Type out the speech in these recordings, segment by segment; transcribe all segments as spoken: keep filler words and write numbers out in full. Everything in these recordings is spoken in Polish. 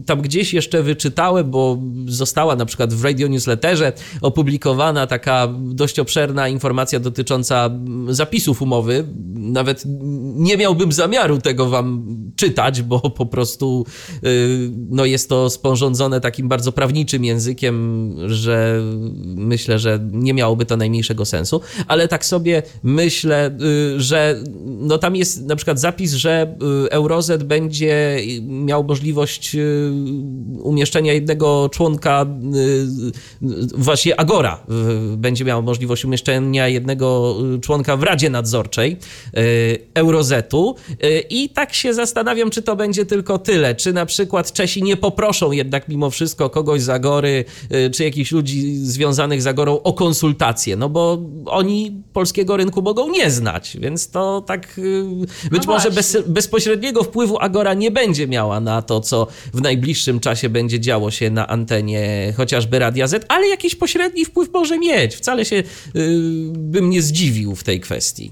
tam gdzieś jeszcze wyczytałem, bo została na przykład w Radio Newsletterze opublikowana taka dość obszerna informacja dotycząca zapisów umowy. Nawet nie miałbym zamiaru tego wam czytać, bo po prostu no, jest to sporządzone takim bardzo prawniczym językiem, że myślę, że nie miałoby to najmniejszego sensu, ale tak sobie myślę, że no, tam jest na przykład zapis, że Eurozet będzie miał możliwość umieszczenia jednego członka, właśnie Agora będzie miał możliwość umieszczenia jednego członka w Radzie Nadzorczej Eurozetu i tak się zastanawiam, czy to będzie tylko tyle, czy na przykład Czesi nie poproszą jednak mimo wszystko kogoś z Agory, czy jakichś ludzi związanych z Agorą o konsultacje, no bo oni polskiego rynku mogą nie znać, więc to tak być no może bez, bezpośredniego wpływu Agora nie będzie miała na to, co w najbliższym czasie będzie działo się na antenie chociażby Radia Z, ale jakiś pośredni wpływ może mieć. Wcale się yy, bym nie zdziwił w tej kwestii.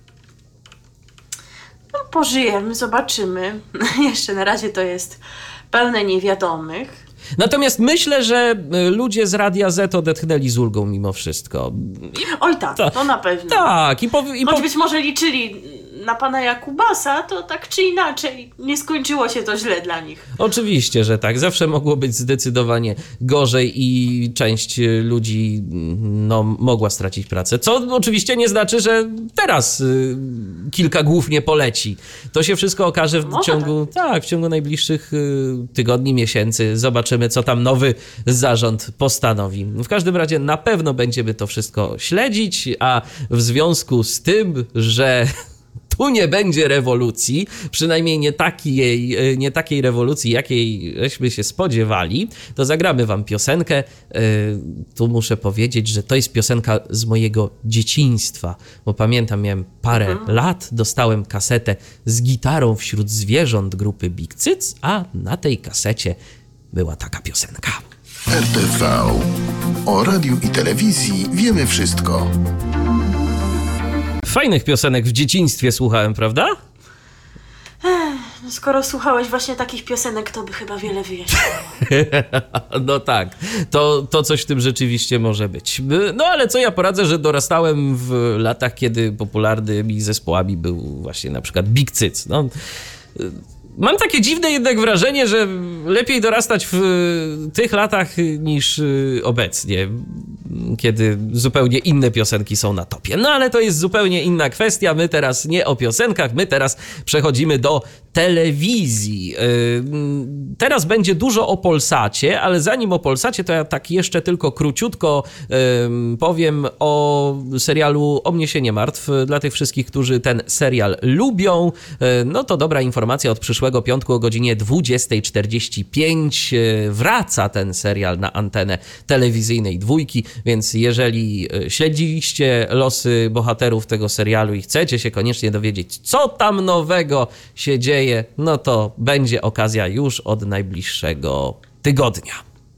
No, pożyjemy, zobaczymy. Jeszcze na razie to jest pełne niewiadomych. Natomiast myślę, że ludzie z Radia Z odetchnęli z ulgą mimo wszystko. I, Oj tak, to, to na pewno. Tak. I po, i Choć po... być może liczyli na pana Jakubasa, to tak czy inaczej nie skończyło się to źle dla nich. Oczywiście, że tak. Zawsze mogło być zdecydowanie gorzej i część ludzi no, mogła stracić pracę. Co oczywiście nie znaczy, że teraz y, kilka głów nie poleci. To się wszystko okaże w Może ciągu, tak. tak, w ciągu najbliższych y, tygodni, miesięcy. Zobaczymy, co tam nowy zarząd postanowi. W każdym razie na pewno będziemy to wszystko śledzić, a w związku z tym, że tu nie będzie rewolucji, przynajmniej nie takiej, nie takiej rewolucji, jakiej żeśmy się spodziewali, to zagramy wam piosenkę. Tu muszę powiedzieć, że to jest piosenka z mojego dzieciństwa, bo pamiętam, miałem parę mhm. lat, dostałem kasetę z gitarą wśród zwierząt grupy Big Cyc, a na tej kasecie była taka piosenka. R T V. O radiu i telewizji wiemy wszystko. Fajnych piosenek w dzieciństwie słuchałem, prawda? Ech, skoro słuchałeś właśnie takich piosenek, to by chyba wiele wyjaśniło. No tak, to, to coś w tym rzeczywiście może być. No ale co ja poradzę, że dorastałem w latach, kiedy popularnymi zespołami był właśnie na przykład Big Cyc. No, mam takie dziwne jednak wrażenie, że lepiej dorastać w tych latach niż obecnie, kiedy zupełnie inne piosenki są na topie. No ale to jest zupełnie inna kwestia. My teraz nie o piosenkach, my teraz przechodzimy do telewizji. Teraz będzie dużo o Polsacie, ale zanim o Polsacie, to ja tak jeszcze tylko króciutko powiem o serialu O mnie się nie martw. Dla tych wszystkich, którzy ten serial lubią, no to dobra informacja, od przyszłego piątku o godzinie dwudziesta czterdzieści pięć wraca ten serial na antenę telewizyjnej Dwójki, więc jeżeli śledziliście losy bohaterów tego serialu i chcecie się koniecznie dowiedzieć, co tam nowego się dzieje, no to będzie okazja już od najbliższego tygodnia.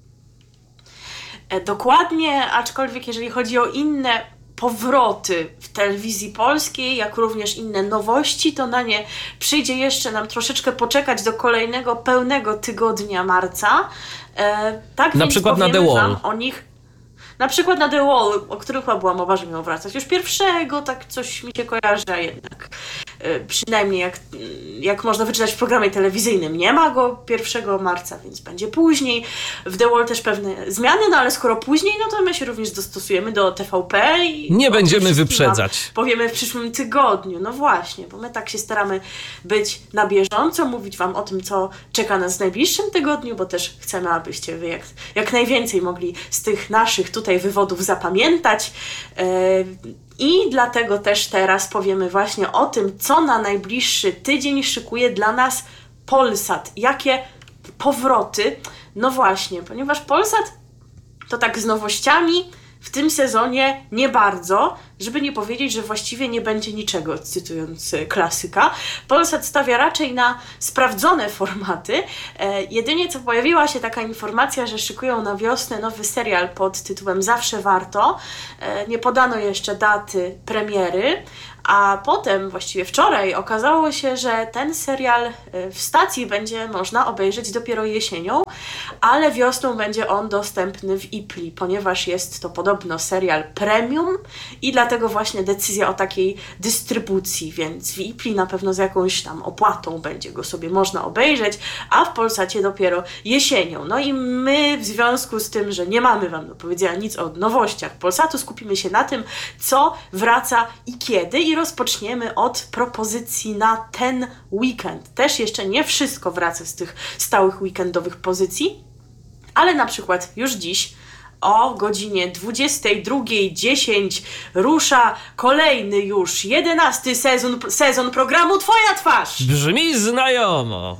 Dokładnie, aczkolwiek jeżeli chodzi o inne powroty w telewizji polskiej, jak również inne nowości, to na nie przyjdzie jeszcze nam troszeczkę poczekać do kolejnego pełnego tygodnia marca. E, tak na więc przykład na The Wall. O nich, na przykład na The Wall, o których chyba była mowa, że miał wracać już pierwszego, tak coś mi się kojarzy, a jednak e, przynajmniej jak, jak można wyczytać w programie telewizyjnym, nie ma go pierwszego marca, więc będzie później. W The Wall też pewne zmiany, no ale skoro później, no to my się również dostosujemy do T V P i nie będziemy wyprzedzać. Powiemy w przyszłym tygodniu. No właśnie, bo my tak się staramy być na bieżąco, mówić wam o tym, co czeka nas w najbliższym tygodniu, bo też chcemy, abyście wy jak, jak najwięcej mogli z tych naszych tutaj wywodów zapamiętać. Yy, I dlatego też teraz powiemy właśnie o tym, co na najbliższy tydzień szykuje dla nas Polsat. Jakie powroty? No właśnie, ponieważ Polsat to tak z nowościami w tym sezonie nie bardzo. żeby nie powiedzieć, że właściwie nie będzie niczego, cytując klasyka. Polsat stawia raczej na sprawdzone formaty. E, jedynie co pojawiła się taka informacja, że szykują na wiosnę nowy serial pod tytułem Zawsze warto. E, nie podano jeszcze daty premiery, a potem, właściwie wczoraj, okazało się, że ten serial w stacji będzie można obejrzeć dopiero jesienią, ale wiosną będzie on dostępny w Ipli, ponieważ jest to podobno serial premium i dlatego właśnie decyzja o takiej dystrybucji, więc w Ipli na pewno z jakąś tam opłatą będzie go sobie można obejrzeć, a w Polsacie dopiero jesienią. No i my w związku z tym, że nie mamy wam do powiedzenia nic o nowościach Polsatu, skupimy się na tym, co wraca i kiedy, i rozpoczniemy od propozycji na ten weekend. Też jeszcze nie wszystko wraca z tych stałych weekendowych pozycji, ale na przykład już dziś o godzinie dwudziestej drugiej dziesięć rusza kolejny już jedenasty sezon, sezon programu Twoja twarz. Brzmi znajomo.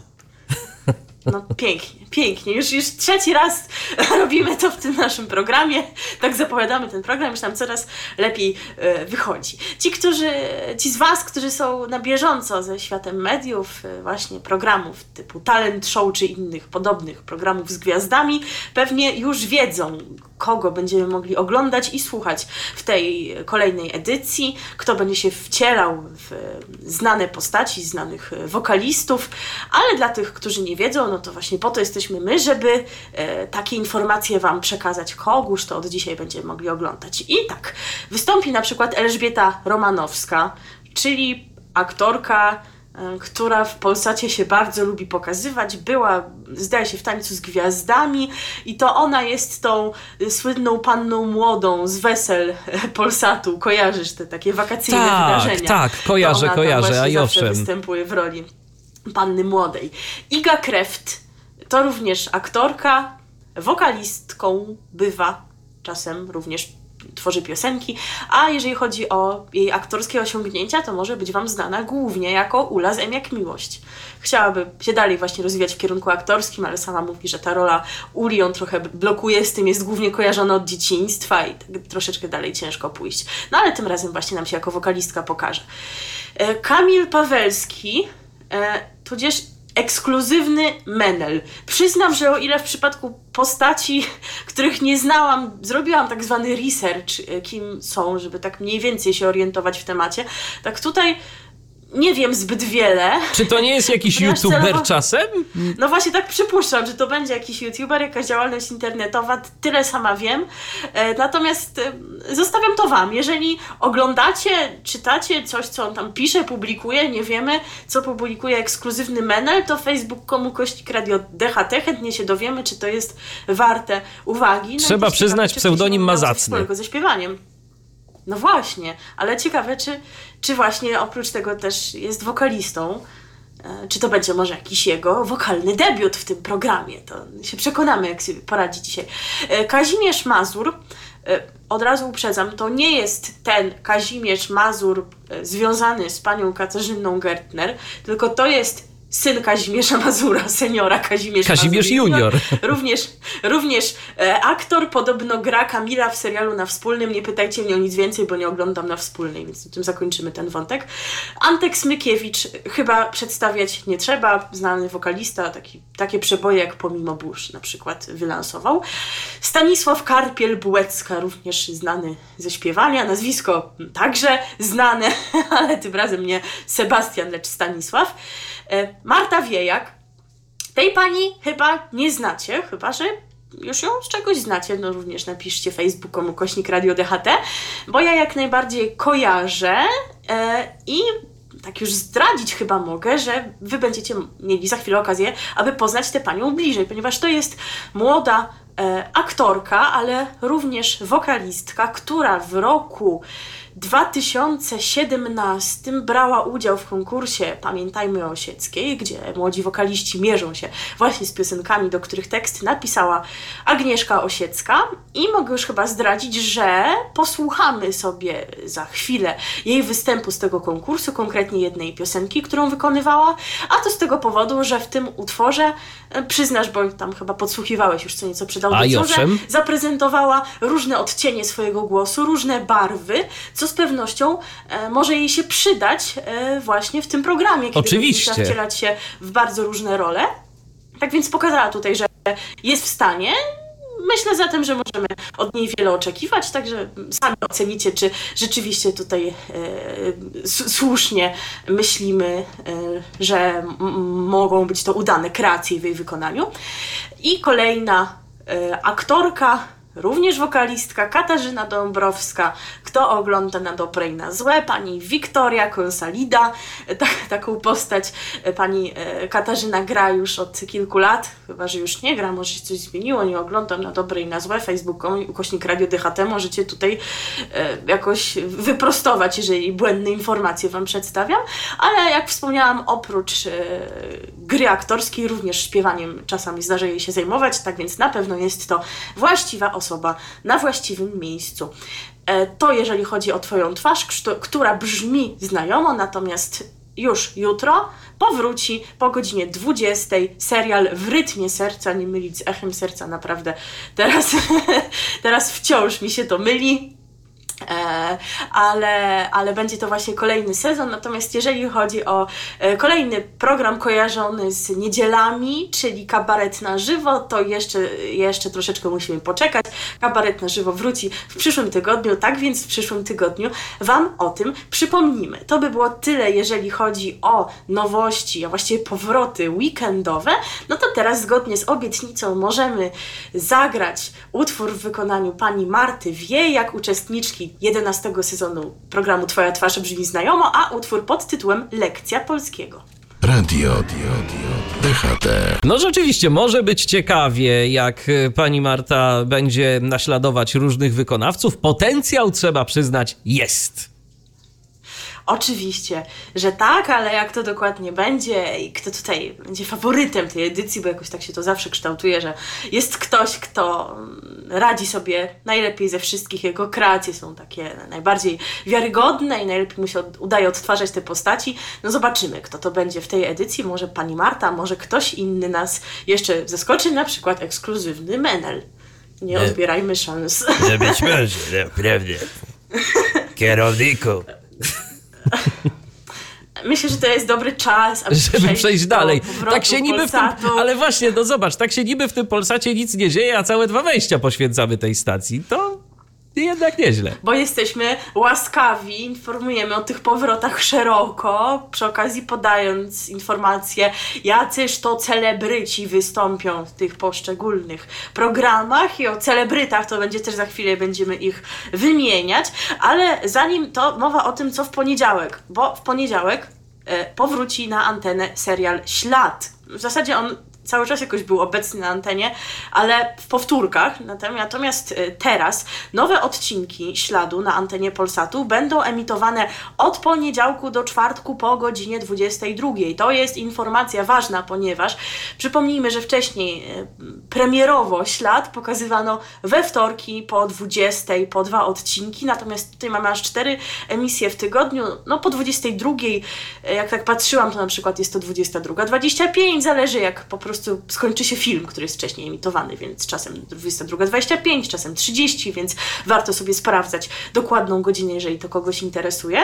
No pięknie, pięknie. Już, już trzeci raz robimy to w tym naszym programie. Tak zapowiadamy ten program, już nam coraz lepiej e, wychodzi. Ci, którzy, ci z Was, którzy są na bieżąco ze światem mediów, e, właśnie programów typu Talent Show czy innych podobnych programów z gwiazdami, pewnie już wiedzą, kogo będziemy mogli oglądać i słuchać w tej kolejnej edycji, kto będzie się wcielał w znane postaci, znanych wokalistów, ale dla tych, którzy nie wiedzą, no to właśnie po to jesteśmy my, żeby e, takie informacje Wam przekazać, kogóż to od dzisiaj będziemy mogli oglądać. I tak, wystąpi na przykład Elżbieta Romanowska, czyli aktorka, która w Polsacie się bardzo lubi pokazywać. Była, zdaje się, w Tańcu z Gwiazdami i to ona jest tą słynną panną młodą z wesel Polsatu. Kojarzysz te takie wakacyjne tak, wydarzenia? Tak, tak, kojarzę, kojarzę, a i owszem. Występuje w roli panny młodej. Iga Kreft to również aktorka, wokalistką bywa, czasem również tworzy piosenki, a jeżeli chodzi o jej aktorskie osiągnięcia, to może być Wam znana głównie jako Ula z M jak Miłość. Chciałaby się dalej właśnie rozwijać w kierunku aktorskim, ale sama mówi, że ta rola Uli ją trochę blokuje, z tym jest głównie kojarzona od dzieciństwa i tak troszeczkę dalej ciężko pójść. No ale tym razem właśnie nam się jako wokalistka pokaże. Kamil Pawelski, tudzież ekskluzywny menel. Przyznam, że o ile w przypadku postaci, których nie znałam, zrobiłam tak zwany research, kim są, żeby tak mniej więcej się orientować w temacie, tak tutaj nie wiem zbyt wiele. Czy to nie jest jakiś youtuber celowo... czasem? No właśnie tak przypuszczam, że to będzie jakiś youtuber, jakaś działalność internetowa, tyle sama wiem. E, natomiast e, zostawiam to Wam. Jeżeli oglądacie, czytacie coś, co on tam pisze, publikuje, nie wiemy, co publikuje ekskluzywny menel, to facebook kropka com ukośnik radio D H T. Chętnie się dowiemy, czy to jest warte uwagi. No Trzeba przyznać, ciekawe, pseudonim ma zacny. Ze śpiewaniem. No właśnie, ale ciekawe, czy, czy właśnie oprócz tego też jest wokalistą, e, czy to będzie może jakiś jego wokalny debiut w tym programie, to się przekonamy, jak sobie poradzi dzisiaj. E, Kazimierz Mazur, e, od razu uprzedzam, to nie jest ten Kazimierz Mazur e, związany z panią Katarzyną Gertner, tylko to jest syn Kazimierza Mazura, seniora Kazimierz Kazimierz Mazur. Junior. Również, również e, aktor, podobno gra Kamila w serialu Na Wspólnym. Nie pytajcie mnie o nic więcej, bo nie oglądam Na Wspólnej, więc tym zakończymy ten wątek. Antek Smykiewicz chyba przedstawiać nie trzeba. Znany wokalista, taki, takie przeboje jak Pomimo burz na przykład wylansował. Stanisław Karpiel-Bułecka, również znany ze śpiewania. Nazwisko także znane, ale tym razem nie Sebastian, lecz Stanisław. Marta Wiejak. Tej pani chyba nie znacie, chyba że już ją z czegoś znacie. No również napiszcie facebook kropka com ukośnik radio D H T, bo ja jak najbardziej kojarzę e, i tak już zdradzić chyba mogę, że Wy będziecie mieli za chwilę okazję, aby poznać tę panią bliżej, ponieważ to jest młoda e, aktorka, ale również wokalistka, która w roku dwa tysiące siedemnastym brała udział w konkursie Pamiętajmy o Osieckiej, gdzie młodzi wokaliści mierzą się właśnie z piosenkami, do których teksty napisała Agnieszka Osiecka i mogę już chyba zdradzić, że posłuchamy sobie za chwilę jej występu z tego konkursu, konkretnie jednej piosenki, którą wykonywała, a to z tego powodu, że w tym utworze, przyznasz, bo tam chyba podsłuchiwałeś już co nieco przed audycją, że zaprezentowała różne odcienie swojego głosu, różne barwy, co co z pewnością e, może jej się przydać e, właśnie w tym programie, kiedy Oczywiście. będzie wcielać się w bardzo różne role. Tak więc pokazała tutaj, że jest w stanie. Myślę zatem, że możemy od niej wiele oczekiwać, także sami ocenicie, czy rzeczywiście tutaj e, s- słusznie myślimy, e, że m- mogą być to udane kreacje w jej wykonaniu. I kolejna e, aktorka, również wokalistka, Katarzyna Dąbrowska. Kto ogląda na dobre i na złe? Pani Wiktoria Konsalida. Tak, taką postać pani Katarzyna gra już od kilku lat. Chyba że już nie gra, może się coś zmieniło. Nie oglądam na dobre i na złe. Facebook kropka com, ukośnik Radio D H T. Możecie tutaj e, jakoś wyprostować, jeżeli błędne informacje wam przedstawiam. Ale jak wspomniałam, oprócz e, gry aktorskiej, również śpiewaniem czasami zdarza jej się zajmować. Tak więc na pewno jest to właściwa osoba. osoba na właściwym miejscu. To jeżeli chodzi o twoją twarz, która brzmi znajomo, natomiast już jutro powróci po godzinie dwudziestej serial W rytmie serca, nie mylić z Echem serca, naprawdę teraz, teraz wciąż mi się to myli. E, ale, ale będzie to właśnie kolejny sezon. Natomiast jeżeli chodzi o e, kolejny program kojarzony z niedzielami, czyli Kabaret na żywo, to jeszcze, jeszcze troszeczkę musimy poczekać. Kabaret na żywo wróci w przyszłym tygodniu, tak więc w przyszłym tygodniu wam o tym przypomnimy. To by było tyle, jeżeli chodzi o nowości, a właściwie powroty weekendowe. No to teraz zgodnie z obietnicą możemy zagrać utwór w wykonaniu pani Marty Wiejak, uczestniczki jedenastego sezonu programu Twoja twarz brzmi znajomo, a utwór pod tytułem Lekcja polskiego. Radio, radio, D H T. No rzeczywiście, może być ciekawie, jak pani Marta będzie naśladować różnych wykonawców. Potencjał, trzeba przyznać, jest. Oczywiście, że tak, ale jak to dokładnie będzie i kto tutaj będzie faworytem tej edycji, bo jakoś tak się to zawsze kształtuje, że jest ktoś, kto radzi sobie najlepiej ze wszystkich, jego kreacje są takie najbardziej wiarygodne i najlepiej mu się udaje odtwarzać te postaci. No zobaczymy, kto to będzie w tej edycji, może pani Marta, może ktoś inny nas jeszcze zaskoczy, na przykład ekskluzywny menel. Nie, nie odbierajmy szans. No być może, naprawdę. Kierowniku. Myślę, że to jest dobry czas, aby żeby przejść, przejść dalej. Tak się niby w tym, Polsatu. ale właśnie, no zobacz, tak się niby w tym Polsacie nic nie dzieje, a całe dwa wejścia poświęcamy tej stacji. To jednak nieźle. Bo jesteśmy łaskawi, informujemy o tych powrotach szeroko, przy okazji podając informacje, jacyż to celebryci wystąpią w tych poszczególnych programach i o celebrytach to będzie też za chwilę, będziemy ich wymieniać, ale zanim to mowa o tym, co w poniedziałek, bo w poniedziałek e, powróci na antenę serial Ślad. W zasadzie on cały czas jakoś był obecny na antenie, ale w powtórkach. Natomiast teraz nowe odcinki Śladu na antenie Polsatu będą emitowane od poniedziałku do czwartku po godzinie dwudziestej drugiej. To jest informacja ważna, ponieważ przypomnijmy, że wcześniej premierowo Ślad pokazywano we wtorki po dwudziestej, po dwa odcinki, natomiast tutaj mamy aż cztery emisje w tygodniu. No po dwudziestej drugiej, jak tak patrzyłam, to na przykład jest to dwudziesta druga dwadzieścia pięć, zależy jak po prostu skończy się film, który jest wcześniej emitowany, więc czasem dwudziesta druga dwadzieścia pięć, czasem trzydzieści, więc warto sobie sprawdzać dokładną godzinę, jeżeli to kogoś interesuje.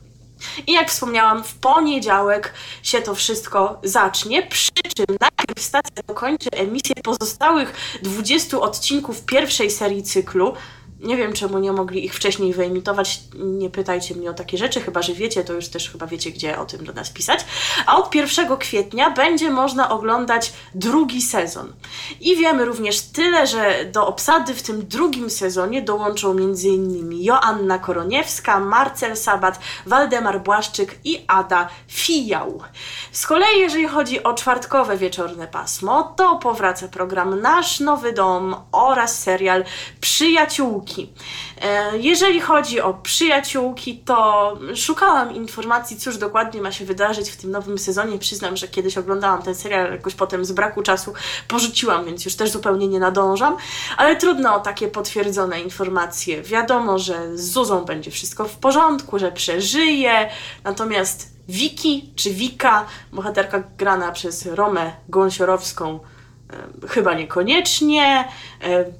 I jak wspomniałam, w poniedziałek się to wszystko zacznie, przy czym najpierw stacja dokończy emisję pozostałych dwudziestu odcinków pierwszej serii cyklu. Nie wiem, czemu nie mogli ich wcześniej wyemitować, nie pytajcie mnie o takie rzeczy, chyba że wiecie, to już też chyba wiecie, gdzie o tym do nas pisać. A od pierwszego kwietnia będzie można oglądać drugi sezon. I wiemy również tyle, że do obsady w tym drugim sezonie dołączą m.in. Joanna Koroniewska, Marcel Sabat, Waldemar Błaszczyk i Ada Fijał. Z kolei jeżeli chodzi o czwartkowe wieczorne pasmo, to powraca program Nasz Nowy Dom oraz serial Przyjaciółki. Jeżeli chodzi o Przyjaciółki, to szukałam informacji, cóż dokładnie ma się wydarzyć w tym nowym sezonie. Przyznam, że kiedyś oglądałam ten serial, jakoś potem z braku czasu porzuciłam, więc już też zupełnie nie nadążam, ale trudno o takie potwierdzone informacje. Wiadomo, że z Zuzą będzie wszystko w porządku, że przeżyje, natomiast Wiki, czy Wika, bohaterka grana przez Romę Gąsiorowską, e, chyba niekoniecznie. E,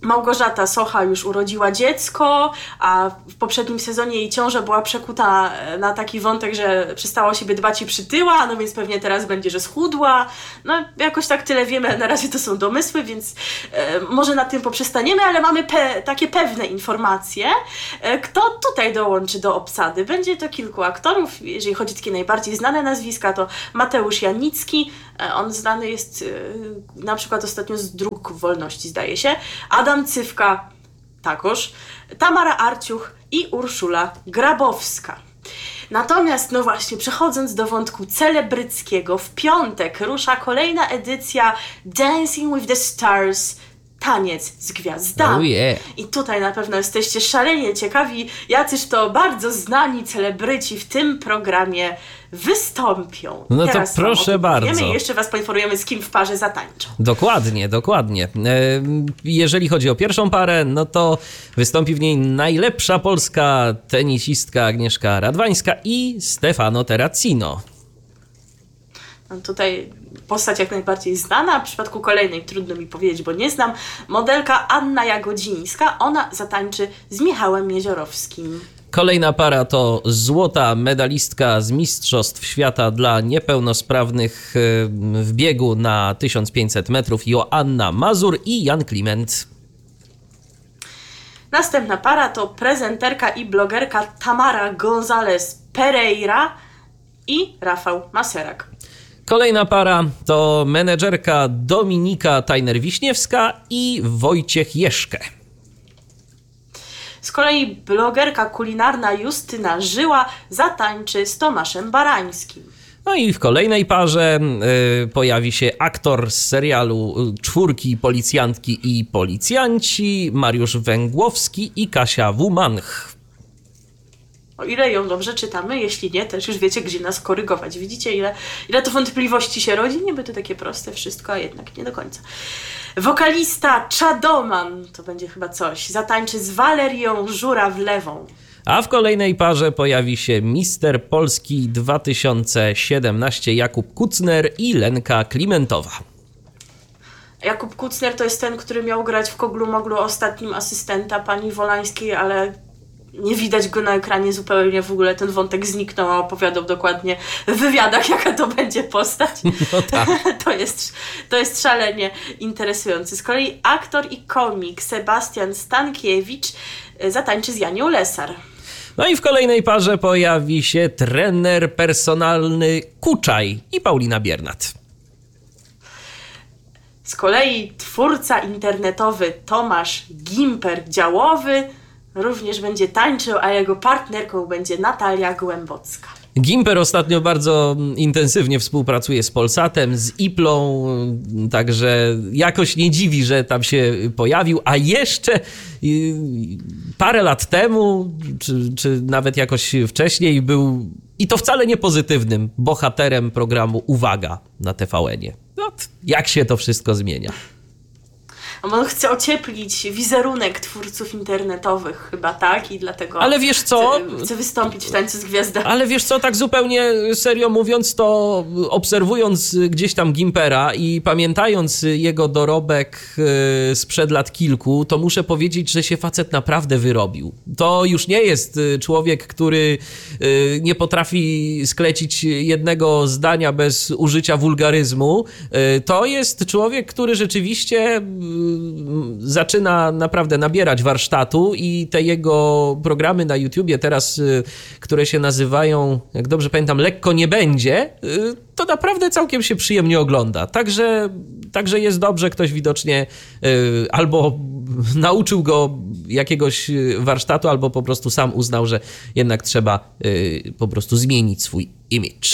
Małgorzata Socha już urodziła dziecko, a w poprzednim sezonie jej ciąża była przekuta na taki wątek, że przestała o siebie dbać i przytyła, no więc pewnie teraz będzie, że schudła. No jakoś tak tyle wiemy, na razie to są domysły, więc e, może na tym poprzestaniemy, ale mamy pe- takie pewne informacje. E, kto tutaj dołączy do obsady? Będzie to kilku aktorów, jeżeli chodzi o takie najbardziej znane nazwiska, to Mateusz Janicki, e, on znany jest e, na przykład ostatnio z Dróg Wolności, zdaje się, Adam Cywka, takoż, Tamara Arciuch i Urszula Grabowska. Natomiast, no właśnie, przechodząc do wątku celebryckiego, w piątek rusza kolejna edycja Dancing with the Stars, Taniec z Gwiazdami. Oh yeah. I tutaj na pewno jesteście szalenie ciekawi, jacyż to bardzo znani celebryci w tym programie wystąpią. No to Teraz wam proszę opowiemy bardzo. I jeszcze was poinformujemy, z kim w parze zatańczą. Dokładnie, dokładnie. E, Jeżeli chodzi o pierwszą parę, no to wystąpi w niej najlepsza polska tenisistka Agnieszka Radwańska i Stefano Terracino. No tutaj postać jak najbardziej znana, w przypadku kolejnej trudno mi powiedzieć, bo nie znam. Modelka Anna Jagodzińska, ona zatańczy z Michałem Jeziorowskim. Kolejna para to złota medalistka z Mistrzostw Świata dla niepełnosprawnych e, w biegu na tysiąc pięćset metrów Joanna Mazur i Jan Kliment. Następna para to prezenterka i blogerka Tamara González Pereira i Rafał Maserak. Kolejna para to menedżerka Dominika Tajner-Wiśniewska i Wojciech Jeszkę. Z kolei blogerka kulinarna Justyna Żyła zatańczy z Tomaszem Barańskim. No i w kolejnej parze y, pojawi się aktor z serialu Czwórki, Policjantki i Policjanci, Mariusz Węgłowski i Kasia Wumanch. O ile ją dobrze czytamy, jeśli nie, też już wiecie, gdzie nas korygować. Widzicie, ile, ile to wątpliwości się rodzi? Niby to takie proste wszystko, a jednak nie do końca. Wokalista Czadoman, to będzie chyba coś, zatańczy z Walerią Żurawlewą. A w kolejnej parze pojawi się Mister Polski dwa tysiące siedemnaście Jakub Kucner i Lenka Klimentowa. Jakub Kucner to jest ten, który miał grać w Koglu Moglu ostatnim asystenta pani Wolańskiej, ale nie widać go na ekranie zupełnie, w ogóle ten wątek zniknął, a opowiadał dokładnie w wywiadach, jaka to będzie postać. No tak. to, jest, to jest szalenie interesujące. Z kolei aktor i komik Sebastian Stankiewicz zatańczy z Janią Lesar. No i w kolejnej parze pojawi się trener personalny Kuczaj i Paulina Biernat. Z kolei twórca internetowy Tomasz Gimper-Działowy również będzie tańczył, a jego partnerką będzie Natalia Głębocka. Gimper ostatnio bardzo intensywnie współpracuje z Polsatem, z Iplą, także jakoś nie dziwi, że tam się pojawił, a jeszcze parę lat temu, czy, czy nawet jakoś wcześniej był, i to wcale nie pozytywnym, bohaterem programu Uwaga na T V N-ie. No, jak się to wszystko zmienia. On chce ocieplić wizerunek twórców internetowych chyba, tak? I dlatego Ale wiesz co? Chce, chce wystąpić w Tańcu z Gwiazdami. Ale wiesz co, tak zupełnie serio mówiąc, to obserwując gdzieś tam Gimpera i pamiętając jego dorobek sprzed lat kilku, to muszę powiedzieć, że się facet naprawdę wyrobił. To już nie jest człowiek, który nie potrafi sklecić jednego zdania bez użycia wulgaryzmu. To jest człowiek, który rzeczywiście zaczyna naprawdę nabierać warsztatu i te jego programy na YouTubie teraz, które się nazywają, jak dobrze pamiętam, Lekko nie będzie, to naprawdę całkiem się przyjemnie ogląda. Także, także jest dobrze, ktoś widocznie albo nauczył go jakiegoś warsztatu, albo po prostu sam uznał, że jednak trzeba po prostu zmienić swój image.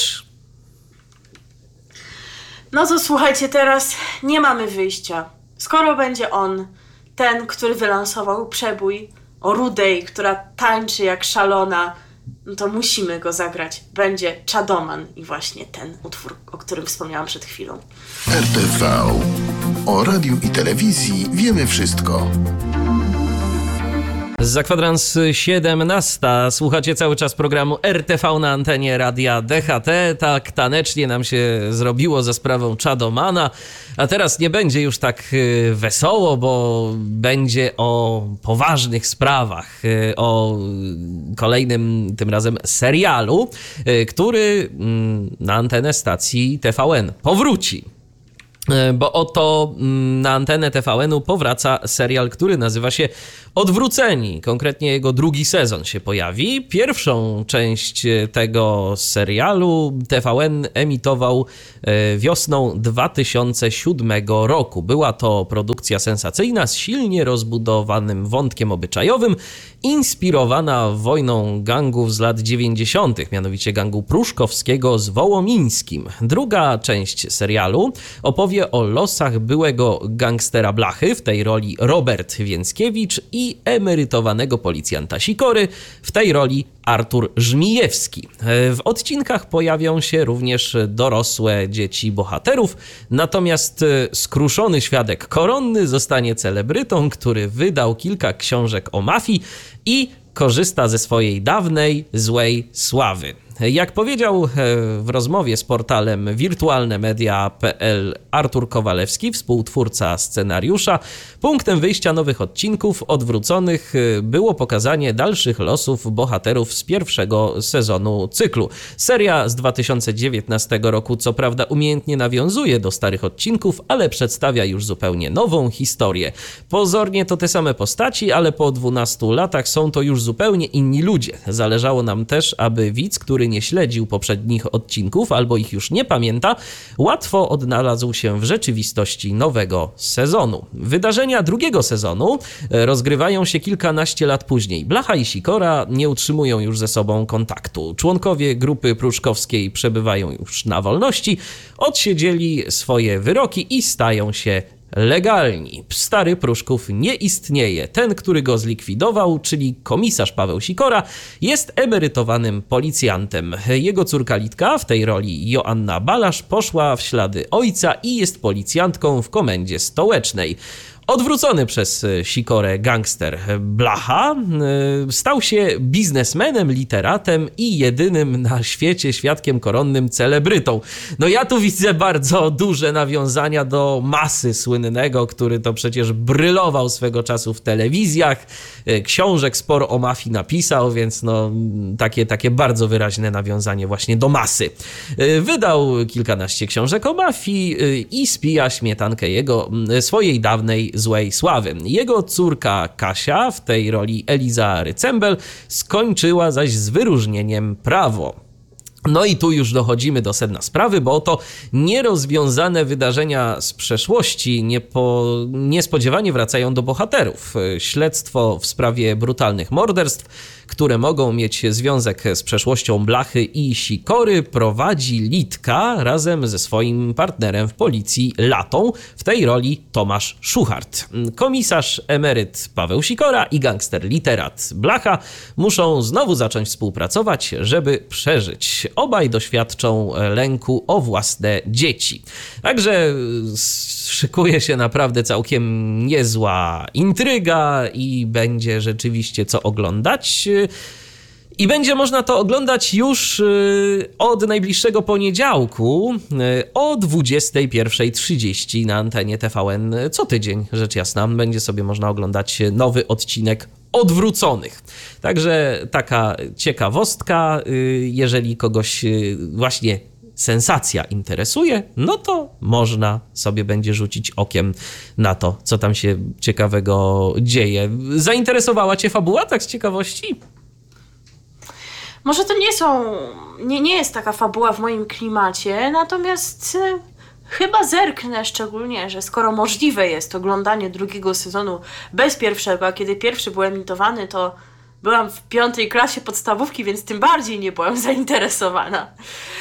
No to słuchajcie, teraz nie mamy wyjścia. Skoro będzie on, ten, który wylansował przebój o Rudej, która tańczy jak szalona, no to musimy go zagrać. Będzie Czadoman i właśnie ten utwór, o którym wspomniałam przed chwilą. R T V. O radiu i telewizji wiemy wszystko. Za kwadrans siedemnasta słuchacie cały czas programu R T V na antenie Radia D H T. Tak tanecznie nam się zrobiło za sprawą Chadomana, a teraz nie będzie już tak wesoło, bo będzie o poważnych sprawach, o kolejnym tym razem serialu, który na antenę stacji T V N powróci. Bo oto na antenę T V N-u powraca serial, który nazywa się Odwróceni. Konkretnie jego drugi sezon się pojawi. Pierwszą część tego serialu T V N emitował wiosną dwa tysiące siódmego roku. Była to produkcja sensacyjna z silnie rozbudowanym wątkiem obyczajowym, inspirowana wojną gangów z lat dziewięćdziesiątych, mianowicie gangu pruszkowskiego z Wołomińskim. Druga część serialu opowie o losach byłego gangstera Blachy, w tej roli Robert Więckiewicz, i emerytowanego policjanta Sikory, w tej roli Artur Żmijewski. W odcinkach pojawią się również dorosłe dzieci bohaterów, natomiast skruszony świadek koronny zostanie celebrytą, który wydał kilka książek o mafii i korzysta ze swojej dawnej, złej sławy. Jak powiedział w rozmowie z portalem wirtualne media kropka p l Artur Kowalewski, współtwórca scenariusza, punktem wyjścia nowych odcinków Odwróconych było pokazanie dalszych losów bohaterów z pierwszego sezonu cyklu. Seria z dwa tysiące dziewiętnastego roku co prawda umiejętnie nawiązuje do starych odcinków, ale przedstawia już zupełnie nową historię. Pozornie to te same postaci, ale po dwunastu latach są to już zupełnie inni ludzie. Zależało nam też, aby widz, który nie śledził poprzednich odcinków albo ich już nie pamięta, łatwo odnalazł się w rzeczywistości nowego sezonu. Wydarzenia drugiego sezonu rozgrywają się kilkanaście lat później. Blacha i Sikora nie utrzymują już ze sobą kontaktu. Członkowie grupy pruszkowskiej przebywają już na wolności, odsiedzieli swoje wyroki i stają się legalni. Stary Pruszków nie istnieje. Ten, który go zlikwidował, czyli komisarz Paweł Sikora, jest emerytowanym policjantem. Jego córka Litka, w tej roli Joanna Balasz, poszła w ślady ojca i jest policjantką w komendzie stołecznej. Odwrócony przez Sikorę gangster Blacha stał się biznesmenem, literatem i jedynym na świecie świadkiem koronnym celebrytą. No ja tu widzę bardzo duże nawiązania do Masy słynnego, który to przecież brylował swego czasu w telewizjach. Książek sporo o mafii napisał, więc no takie, takie bardzo wyraźne nawiązanie właśnie do Masy. Wydał kilkanaście książek o mafii i spija śmietankę jego swojej dawnej złej sławy. Jego córka Kasia, w tej roli Eliza Rycembel, skończyła zaś z wyróżnieniem prawo. No i tu już dochodzimy do sedna sprawy, bo oto nierozwiązane wydarzenia z przeszłości niepo, niespodziewanie wracają do bohaterów. Śledztwo w sprawie brutalnych morderstw, które mogą mieć związek z przeszłością Blachy i Sikory, prowadzi Litka razem ze swoim partnerem w policji Latą, w tej roli Tomasz Szuchart. Komisarz emeryt Paweł Sikora i gangster literat Blacha muszą znowu zacząć współpracować, żeby przeżyć. Obaj doświadczą lęku o własne dzieci. Także szykuje się naprawdę całkiem niezła intryga i będzie rzeczywiście co oglądać. I będzie można to oglądać już od najbliższego poniedziałku o dwudziestej pierwszej trzydzieści na antenie T V N. Co tydzień, rzecz jasna, będzie sobie można oglądać nowy odcinek Odwróconych. Także taka ciekawostka, jeżeli kogoś właśnie sensacja interesuje, no to można sobie będzie rzucić okiem na to, co tam się ciekawego dzieje. Zainteresowała cię fabuła, tak z ciekawości? Może to nie są, nie, nie jest taka fabuła w moim klimacie, natomiast e, chyba zerknę, szczególnie, że skoro możliwe jest oglądanie drugiego sezonu bez pierwszego, a kiedy pierwszy był emitowany, to byłam w piątej klasie podstawówki, więc tym bardziej nie byłam zainteresowana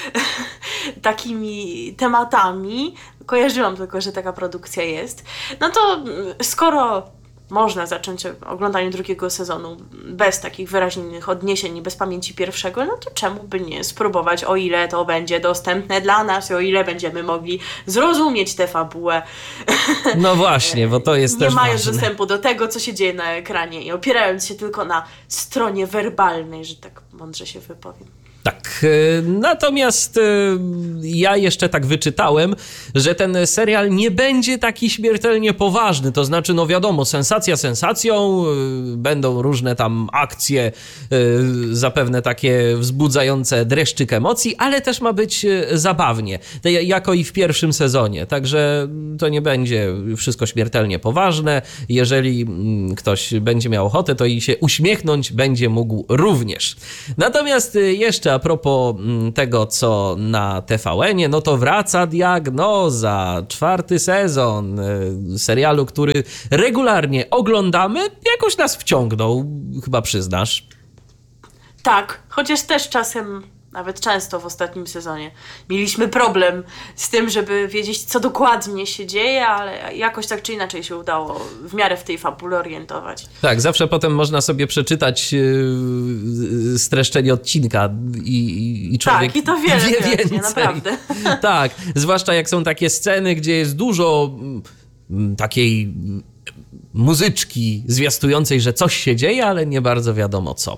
takimi tematami. Kojarzyłam tylko, że taka produkcja jest. No to skoro można zacząć oglądanie drugiego sezonu bez takich wyraźnych odniesień i bez pamięci pierwszego, no to czemu by nie spróbować, o ile to będzie dostępne dla nas, o ile będziemy mogli zrozumieć tę fabułę. No właśnie, bo to jest nie też mając ważne. dostępu do tego, co się dzieje na ekranie i opierając się tylko na stronie werbalnej, że tak mądrze się wypowiem. Tak, natomiast ja jeszcze tak wyczytałem, że ten serial nie będzie taki śmiertelnie poważny, to znaczy, no wiadomo, sensacja sensacją, będą różne tam akcje, zapewne takie wzbudzające dreszczyk emocji, ale też ma być zabawnie, jako i w pierwszym sezonie, także to nie będzie wszystko śmiertelnie poważne. Jeżeli ktoś będzie miał ochotę, to i się uśmiechnąć będzie mógł również. Natomiast jeszcze a propos tego, co na T V N-ie, no to wraca Diagnoza, czwarty sezon serialu, który regularnie oglądamy. Jakoś nas wciągnął, chyba przyznasz. Tak, chociaż też czasem, nawet często w ostatnim sezonie, mieliśmy problem z tym, żeby wiedzieć, co dokładnie się dzieje, ale jakoś tak czy inaczej się udało w miarę w tej fabule orientować. Tak, zawsze potem można sobie przeczytać yy, streszczenie odcinka i, i, i człowiek Tak, i to wiele wie więcej, więcej. naprawdę. Tak, zwłaszcza jak są takie sceny, gdzie jest dużo mm, takiej muzyczki zwiastującej, że coś się dzieje, ale nie bardzo wiadomo co.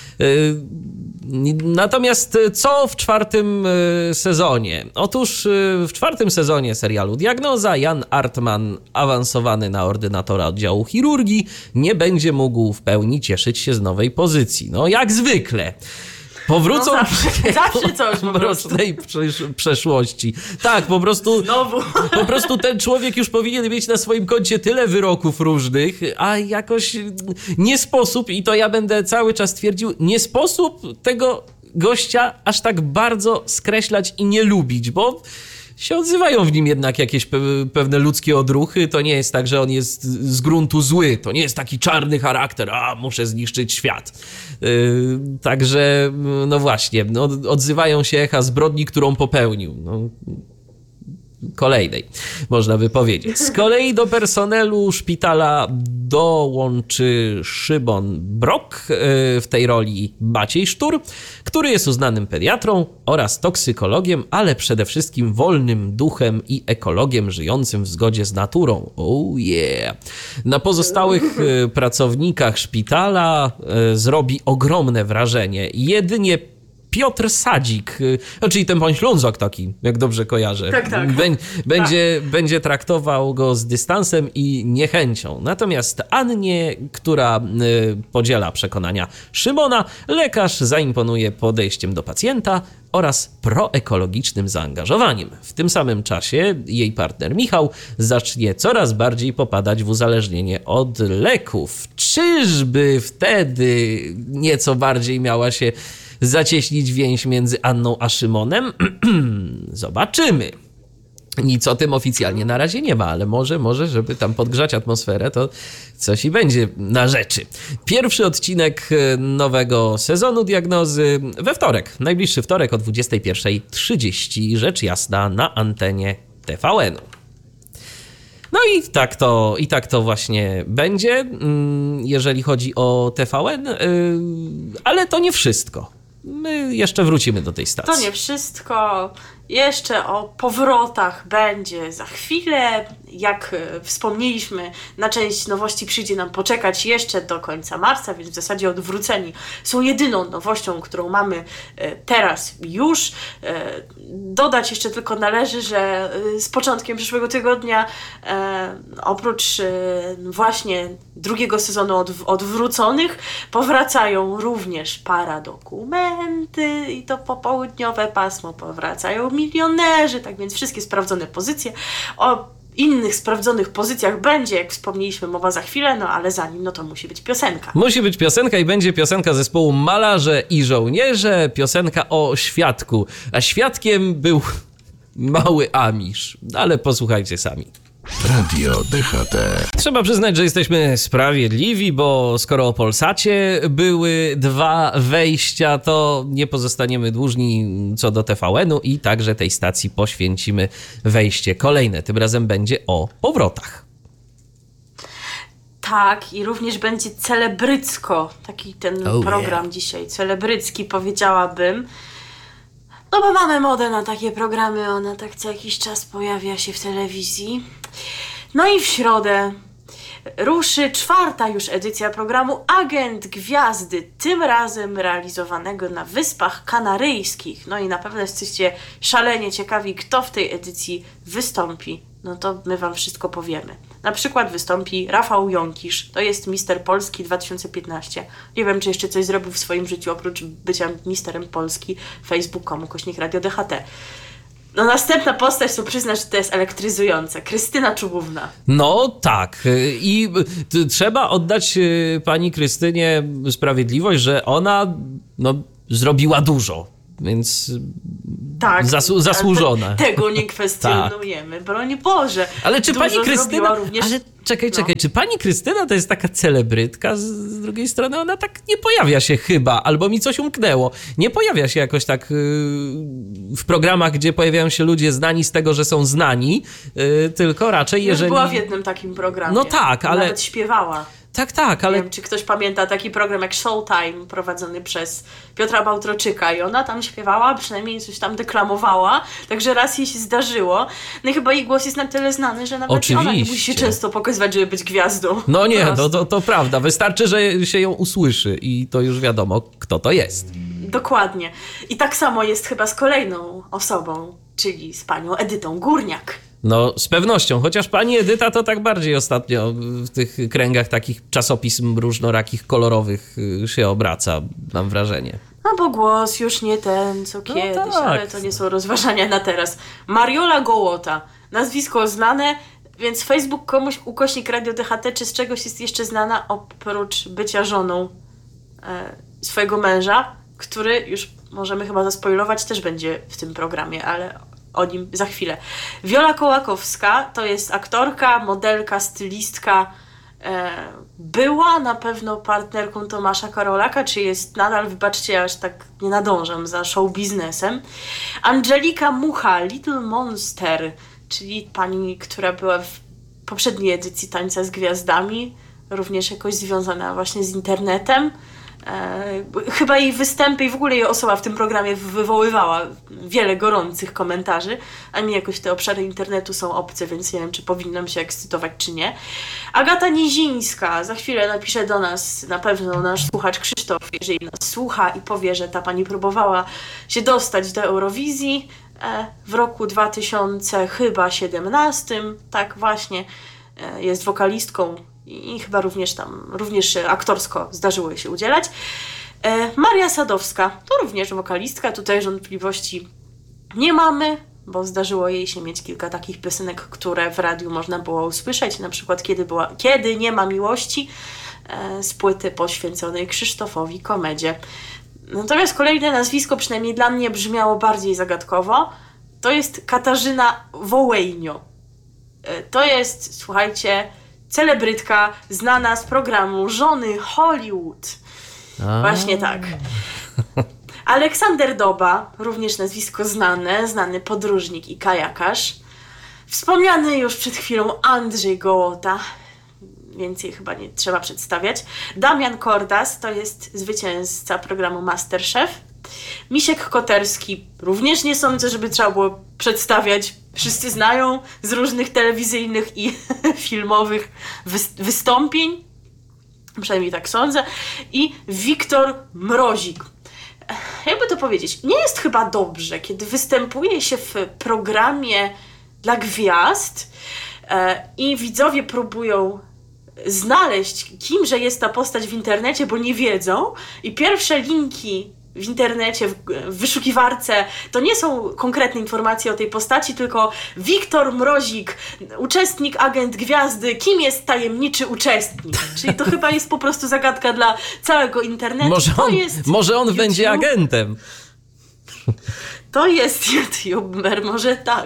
Natomiast co w czwartym sezonie? Otóż w czwartym sezonie serialu Diagnoza Jan Artman, awansowany na ordynatora oddziału chirurgii, nie będzie mógł w pełni cieszyć się z nowej pozycji. No jak zwykle. Powrócą no zawsze, zawsze coś po prostu. mrocznej przeszłości. Tak, po prostu, Znowu. po prostu ten człowiek już powinien mieć na swoim koncie tyle wyroków różnych, a jakoś nie sposób, i to ja będę cały czas twierdził, nie sposób tego gościa aż tak bardzo skreślać i nie lubić, bo się odzywają w nim jednak jakieś pe- pewne ludzkie odruchy. To nie jest tak, że on jest z gruntu zły. To nie jest taki czarny charakter, a muszę zniszczyć świat. Yy, także, no właśnie, no, odzywają się echa zbrodni, którą popełnił. No, kolejnej, można by powiedzieć. Z kolei do personelu szpitala dołączy Szymon Brok, w tej roli Maciej Sztur, który jest uznanym pediatrą oraz toksykologiem, ale przede wszystkim wolnym duchem i ekologiem żyjącym w zgodzie z naturą. Oh yeah! Na pozostałych pracownikach szpitala zrobi ogromne wrażenie. Jedynie Piotr Sadzik, czyli ten pan Ślązak taki, jak dobrze kojarzę, tak, tak. Bę- będzie, tak. będzie traktował go z dystansem i niechęcią. Natomiast Annie, która y, podziela przekonania Szymona, lekarz zaimponuje podejściem do pacjenta oraz proekologicznym zaangażowaniem. W tym samym czasie jej partner Michał zacznie coraz bardziej popadać w uzależnienie od leków. Czyżby wtedy nieco bardziej miała się zacieśnić więź między Anną a Szymonem? Zobaczymy. Nic o tym oficjalnie na razie nie ma, ale może, może, żeby tam podgrzać atmosferę, to coś i będzie na rzeczy. Pierwszy odcinek nowego sezonu Diagnozy we wtorek, najbliższy wtorek o dwudziestej pierwszej trzydzieści, rzecz jasna, na antenie T V N-u. No i tak to, i tak to właśnie będzie, jeżeli chodzi o T V N, ale to nie wszystko. My jeszcze wrócimy do tej stacji. To nie wszystko. Jeszcze o powrotach będzie za chwilę. Jak wspomnieliśmy, na część nowości przyjdzie nam poczekać jeszcze do końca marca, więc w zasadzie Odwróceni są jedyną nowością, którą mamy teraz już. Dodać jeszcze tylko należy, że z początkiem przyszłego tygodnia oprócz właśnie drugiego sezonu odw- Odwróconych powracają również paradokumenty i to popołudniowe pasmo, powracają milionerzy, tak więc wszystkie sprawdzone pozycje. O innych sprawdzonych pozycjach będzie, jak wspomnieliśmy, mowa za chwilę, no ale zanim, no to musi być piosenka. Musi być piosenka i będzie piosenka zespołu Malarze i Żołnierze, piosenka o świadku, a świadkiem był mały Amisz, ale posłuchajcie sami. Radio D H T. Trzeba przyznać, że jesteśmy sprawiedliwi, bo skoro o Polsacie były dwa wejścia, to nie pozostaniemy dłużni co do T V N-u i także tej stacji poświęcimy wejście kolejne. Tym razem będzie o powrotach. Tak, i również będzie celebrycko, taki ten Oh, program yeah. dzisiaj, celebrycki powiedziałabym. No bo mamy modę na takie programy, ona tak co jakiś czas pojawia się w telewizji. No i w środę ruszy czwarta już edycja programu Agent Gwiazdy, tym razem realizowanego na Wyspach Kanaryjskich. No i na pewno jesteście szalenie ciekawi, kto w tej edycji wystąpi. No to my wam wszystko powiemy. Na przykład wystąpi Rafał Jąkisz, to jest Mister Polski dwa tysiące piętnaście. Nie wiem, czy jeszcze coś zrobił w swoim życiu, oprócz bycia Misterem Polski, facebook kropka com, ukośnik Radio D H T. No następna postać, to przyznasz, że to jest elektryzująca. Krystyna Czubówna. No tak. I t- trzeba oddać y, pani Krystynie sprawiedliwość, że ona no, zrobiła dużo. Więc Tak, zasu- zasłużona. Te, tego nie kwestionujemy, tak. Broń Boże. Ale czy Dużo pani Krystyna... również... Ale czekaj, no. czekaj, czy pani Krystyna to jest taka celebrytka? Z, z drugiej strony ona tak nie pojawia się chyba, albo mi coś umknęło. Nie pojawia się jakoś tak yy, w programach, gdzie pojawiają się ludzie znani z tego, że są znani, yy, tylko raczej jeżeli... Już była w jednym takim programie. No tak, ale... Nawet śpiewała. Tak, tak, ale... Nie wiem, czy ktoś pamięta taki program jak Showtime, prowadzony przez Piotra Bałtroczyka, i ona tam śpiewała, przynajmniej coś tam deklamowała, także raz jej się zdarzyło. No i chyba jej głos jest na tyle znany, że nawet Oczywiście. ona nie musi się często pokazywać, żeby być gwiazdą. No nie, no to, to prawda. Wystarczy, że się ją usłyszy i to już wiadomo, kto to jest. Dokładnie. I tak samo jest chyba z kolejną osobą, czyli z panią Edytą Górniak. No, z pewnością, chociaż pani Edyta to tak bardziej ostatnio w tych kręgach takich czasopism różnorakich, kolorowych się obraca, mam wrażenie. No bo głos już nie ten, co kiedyś, tak. ale to nie są rozważania na teraz. Mariola Gołota, nazwisko znane, więc Facebook komuś ukośnik Radio D H T, czy z czegoś jest jeszcze znana oprócz bycia żoną e, swojego męża, który, już możemy chyba zaspoilować, też będzie w tym programie, ale o nim za chwilę. Wiola Kołakowska to jest aktorka, modelka, stylistka, e, była na pewno partnerką Tomasza Karolaka, czy jest nadal, wybaczcie, aż tak nie nadążam za show biznesem. Angelika Mucha, Little Monster, czyli pani, która była w poprzedniej edycji Tańca z Gwiazdami, również jakoś związana właśnie z internetem. E, chyba jej występy i w ogóle jej osoba w tym programie wywoływała wiele gorących komentarzy, a mi jakoś te obszary internetu są obce, więc nie wiem, czy powinnam się ekscytować, czy nie. Agata Nizińska, za chwilę napisze do nas na pewno nasz słuchacz Krzysztof, jeżeli nas słucha, i powie, że ta pani próbowała się dostać do Eurowizji e, w roku dwa tysiące siedemnastym, tak właśnie, e, jest wokalistką i chyba również tam, również aktorsko zdarzyło jej się udzielać. E, Maria Sadowska to również wokalistka, tutaj wątpliwości nie mamy, bo zdarzyło jej się mieć kilka takich piosenek, które w radiu można było usłyszeć, na przykład Kiedy, była, Kiedy nie ma miłości, e, z płyty poświęconej Krzysztofowi Komedzie. Natomiast kolejne nazwisko, przynajmniej dla mnie, brzmiało bardziej zagadkowo, to jest Katarzyna Wołejnio. E, to jest, słuchajcie, celebrytka znana z programu Żony Hollywood. A. Właśnie tak. Aleksander Doba, również nazwisko znane, znany podróżnik i kajakarz. Wspomniany już przed chwilą Andrzej Gołota, więcej chyba nie trzeba przedstawiać. Damian Kordas, to jest zwycięzca programu MasterChef. Misiek Koterski, również nie sądzę, żeby trzeba było przedstawiać. Wszyscy znają z różnych telewizyjnych i filmowych wy- wystąpień. Przynajmniej tak sądzę. I Wiktor Mrozik. Jakby to powiedzieć, nie jest chyba dobrze, kiedy występuje się w programie dla gwiazd e, i widzowie próbują znaleźć, kimże jest ta postać w internecie, bo nie wiedzą, i pierwsze linki w internecie, w, w wyszukiwarce, to nie są konkretne informacje o tej postaci, tylko Wiktor Mrozik, uczestnik, agent gwiazdy, kim jest tajemniczy uczestnik. Czyli to chyba jest po prostu zagadka dla całego internetu. Może on, to jest może on YouTube. będzie agentem. To jest YouTuber, może tak.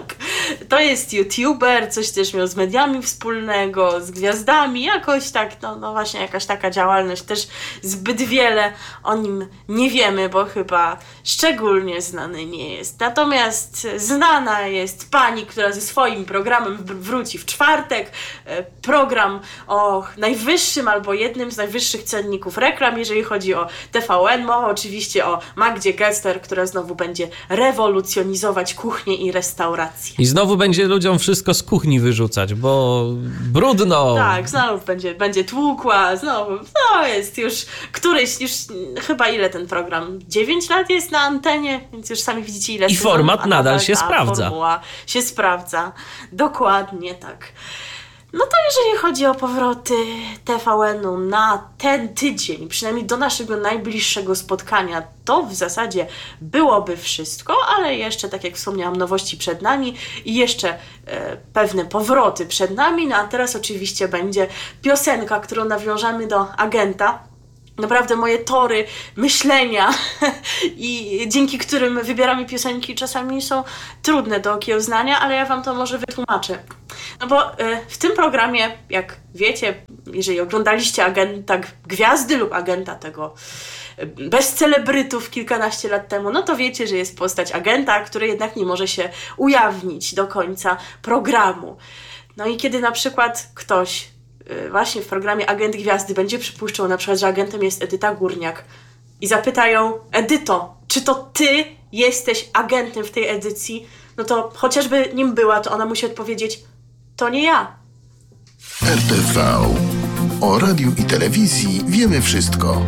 To jest youtuber, coś też miał z mediami wspólnego, z gwiazdami, jakoś tak, no, no właśnie jakaś taka działalność, też zbyt wiele o nim nie wiemy, bo chyba szczególnie znany nie jest. Natomiast znana jest pani, która ze swoim programem wróci w czwartek, program o najwyższym albo jednym z najwyższych cenników reklam, jeżeli chodzi o T V N. Mowa oczywiście o Magdzie Gessler, która znowu będzie rewolucjonizować kuchnię i restaurację. I znowu będzie ludziom wszystko z kuchni wyrzucać, bo brudno. Tak, znowu będzie, będzie tłukła, znowu, no jest już któryś, już chyba ile ten program? dziewięć lat jest na antenie, więc już sami widzicie ile I sezonów, format a nadal się ta sprawdza. Formuła się sprawdza, dokładnie tak. No to jeżeli chodzi o powroty T V N-u na ten tydzień, przynajmniej do naszego najbliższego spotkania, to w zasadzie byłoby wszystko, ale jeszcze, tak jak wspomniałam, nowości przed nami i jeszcze e, pewne powroty przed nami. No a teraz oczywiście będzie piosenka, którą nawiążemy do agenta. Naprawdę moje tory myślenia i dzięki którym wybieramy piosenki czasami są trudne do okiełznania, ale ja wam to może wytłumaczę. No bo y, w tym programie, jak wiecie, jeżeli oglądaliście Agenta Gwiazdy lub Agenta tego y, bez celebrytów kilkanaście lat temu, no to wiecie, że jest postać agenta, który jednak nie może się ujawnić do końca programu. No i kiedy na przykład ktoś właśnie w programie Agent Gwiazdy będzie przypuszczał na przykład, że agentem jest Edyta Górniak i zapytają: Edyto, czy to ty jesteś agentem w tej edycji? No to chociażby nim była, to ona musi odpowiedzieć: to nie ja. R T V. O radiu i telewizji wiemy wszystko.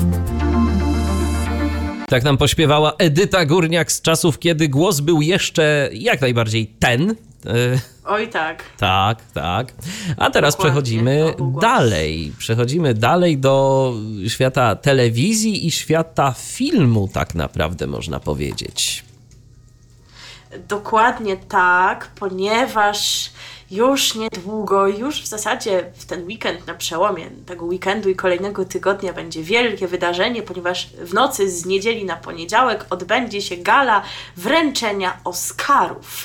Tak nam pośpiewała Edyta Górniak z czasów, kiedy głos był jeszcze jak najbardziej ten. Oj tak. Tak, tak. A teraz Dokładnie, przechodzimy dalej. Przechodzimy dalej do świata telewizji i świata filmu, tak naprawdę można powiedzieć. Dokładnie tak, ponieważ już niedługo, już w zasadzie w ten weekend, na przełomie tego weekendu i kolejnego tygodnia będzie wielkie wydarzenie, ponieważ w nocy z niedzieli na poniedziałek odbędzie się gala wręczenia Oscarów.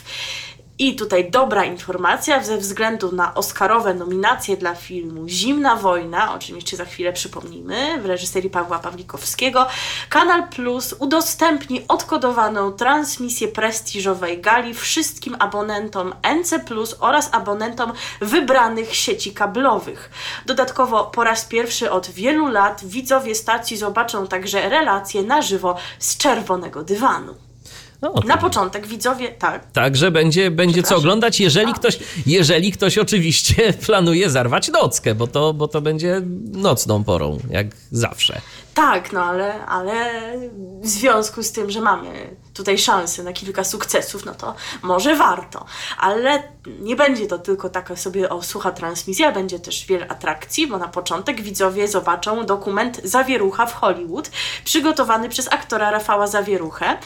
I tutaj dobra informacja, ze względu na oscarowe nominacje dla filmu Zimna wojna, o czym jeszcze za chwilę przypomnimy, w reżyserii Pawła Pawlikowskiego, Kanal Plus udostępni odkodowaną transmisję prestiżowej gali wszystkim abonentom N C plus oraz abonentom wybranych sieci kablowych. Dodatkowo po raz pierwszy od wielu lat widzowie stacji zobaczą także relacje na żywo z czerwonego dywanu. No, na początek widzowie, tak. Także będzie, będzie co oglądać, jeżeli ktoś, jeżeli ktoś oczywiście planuje zarwać nockę, bo to, bo to będzie nocną porą, jak zawsze. Tak, no ale, ale w związku z tym, że mamy tutaj szansę na kilka sukcesów, no to może warto. Ale nie będzie to tylko taka sobie o, sucha transmisja, będzie też wiele atrakcji, bo na początek widzowie zobaczą dokument Zawierucha w Hollywood, przygotowany przez aktora Rafała Zawieruchę.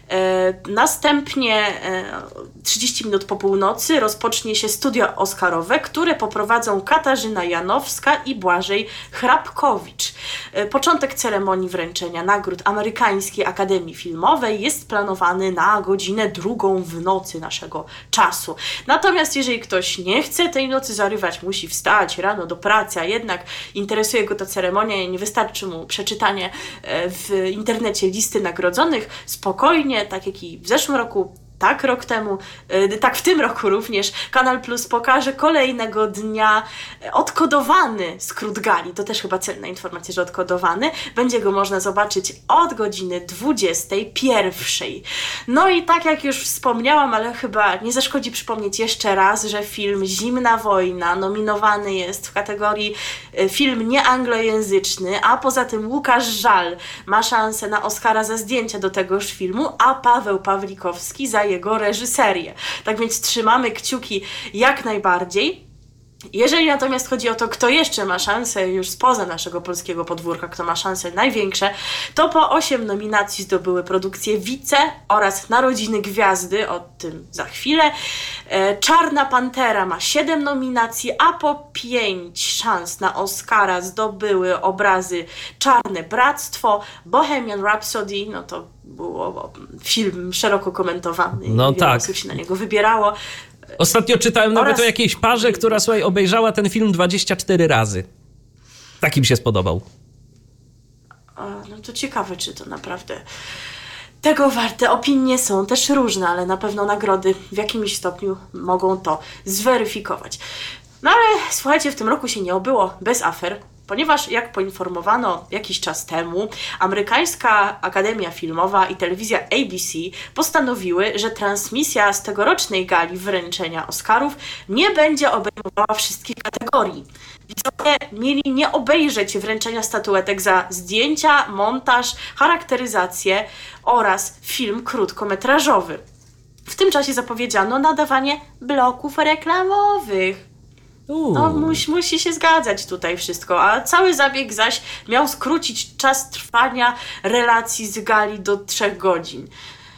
E, następnie e, trzydzieści minut po północy rozpocznie się studio oscarowe, które poprowadzą Katarzyna Janowska i Błażej Hrabkowicz. E, początek ceremonii wręczenia nagród Amerykańskiej Akademii Filmowej jest planowany na godzinę drugą w nocy naszego czasu. Natomiast jeżeli ktoś nie chce tej nocy zarywać, musi wstać rano do pracy, a jednak interesuje go ta ceremonia i nie wystarczy mu przeczytanie w internecie listy nagrodzonych, spokojnie, tak jak i w zeszłym roku, tak rok temu, tak w tym roku również, Kanal Plus pokaże kolejnego dnia odkodowany skrót gali. To też chyba cenna informacja, że odkodowany. Będzie go można zobaczyć od godziny dwudziestej pierwszej. No i tak jak już wspomniałam, ale chyba nie zaszkodzi przypomnieć jeszcze raz, że film Zimna wojna nominowany jest w kategorii film nieanglojęzyczny, a poza tym Łukasz Żal ma szansę na Oscara za zdjęcia do tegoż filmu, a Paweł Pawlikowski za jego reżyserię. Tak więc trzymamy kciuki jak najbardziej. Jeżeli natomiast chodzi o to, kto jeszcze ma szansę już spoza naszego polskiego podwórka, kto ma szanse największe, to po osiem nominacji zdobyły produkcje Wice oraz Narodziny Gwiazdy, o tym za chwilę. Czarna Pantera ma siedem nominacji, a po pięć szans na Oscara zdobyły obrazy Czarne Bractwo, Bohemian Rhapsody, no to był film szeroko komentowany, no wiele tak. osób się na niego wybierało. Ostatnio czytałem nawet oraz- o jakiejś parze, która, słuchaj, obejrzała ten film dwadzieścia cztery razy. Tak im się spodobał. A, no to ciekawe, czy to naprawdę tego warte. Opinie są też różne, ale na pewno nagrody w jakimś stopniu mogą to zweryfikować. No ale słuchajcie, w tym roku się nie obyło bez afer, ponieważ jak poinformowano jakiś czas temu, amerykańska Akademia Filmowa i telewizja A B C postanowiły, że transmisja z tegorocznej gali wręczenia Oscarów nie będzie obejmowała wszystkich kategorii. Widzowie mieli nie obejrzeć wręczenia statuetek za zdjęcia, montaż, charakteryzację oraz film krótkometrażowy. W tym czasie zapowiedziano nadawanie bloków reklamowych. No, musi, musi się zgadzać tutaj wszystko, a cały zabieg zaś miał skrócić czas trwania relacji z gali do trzech godzin.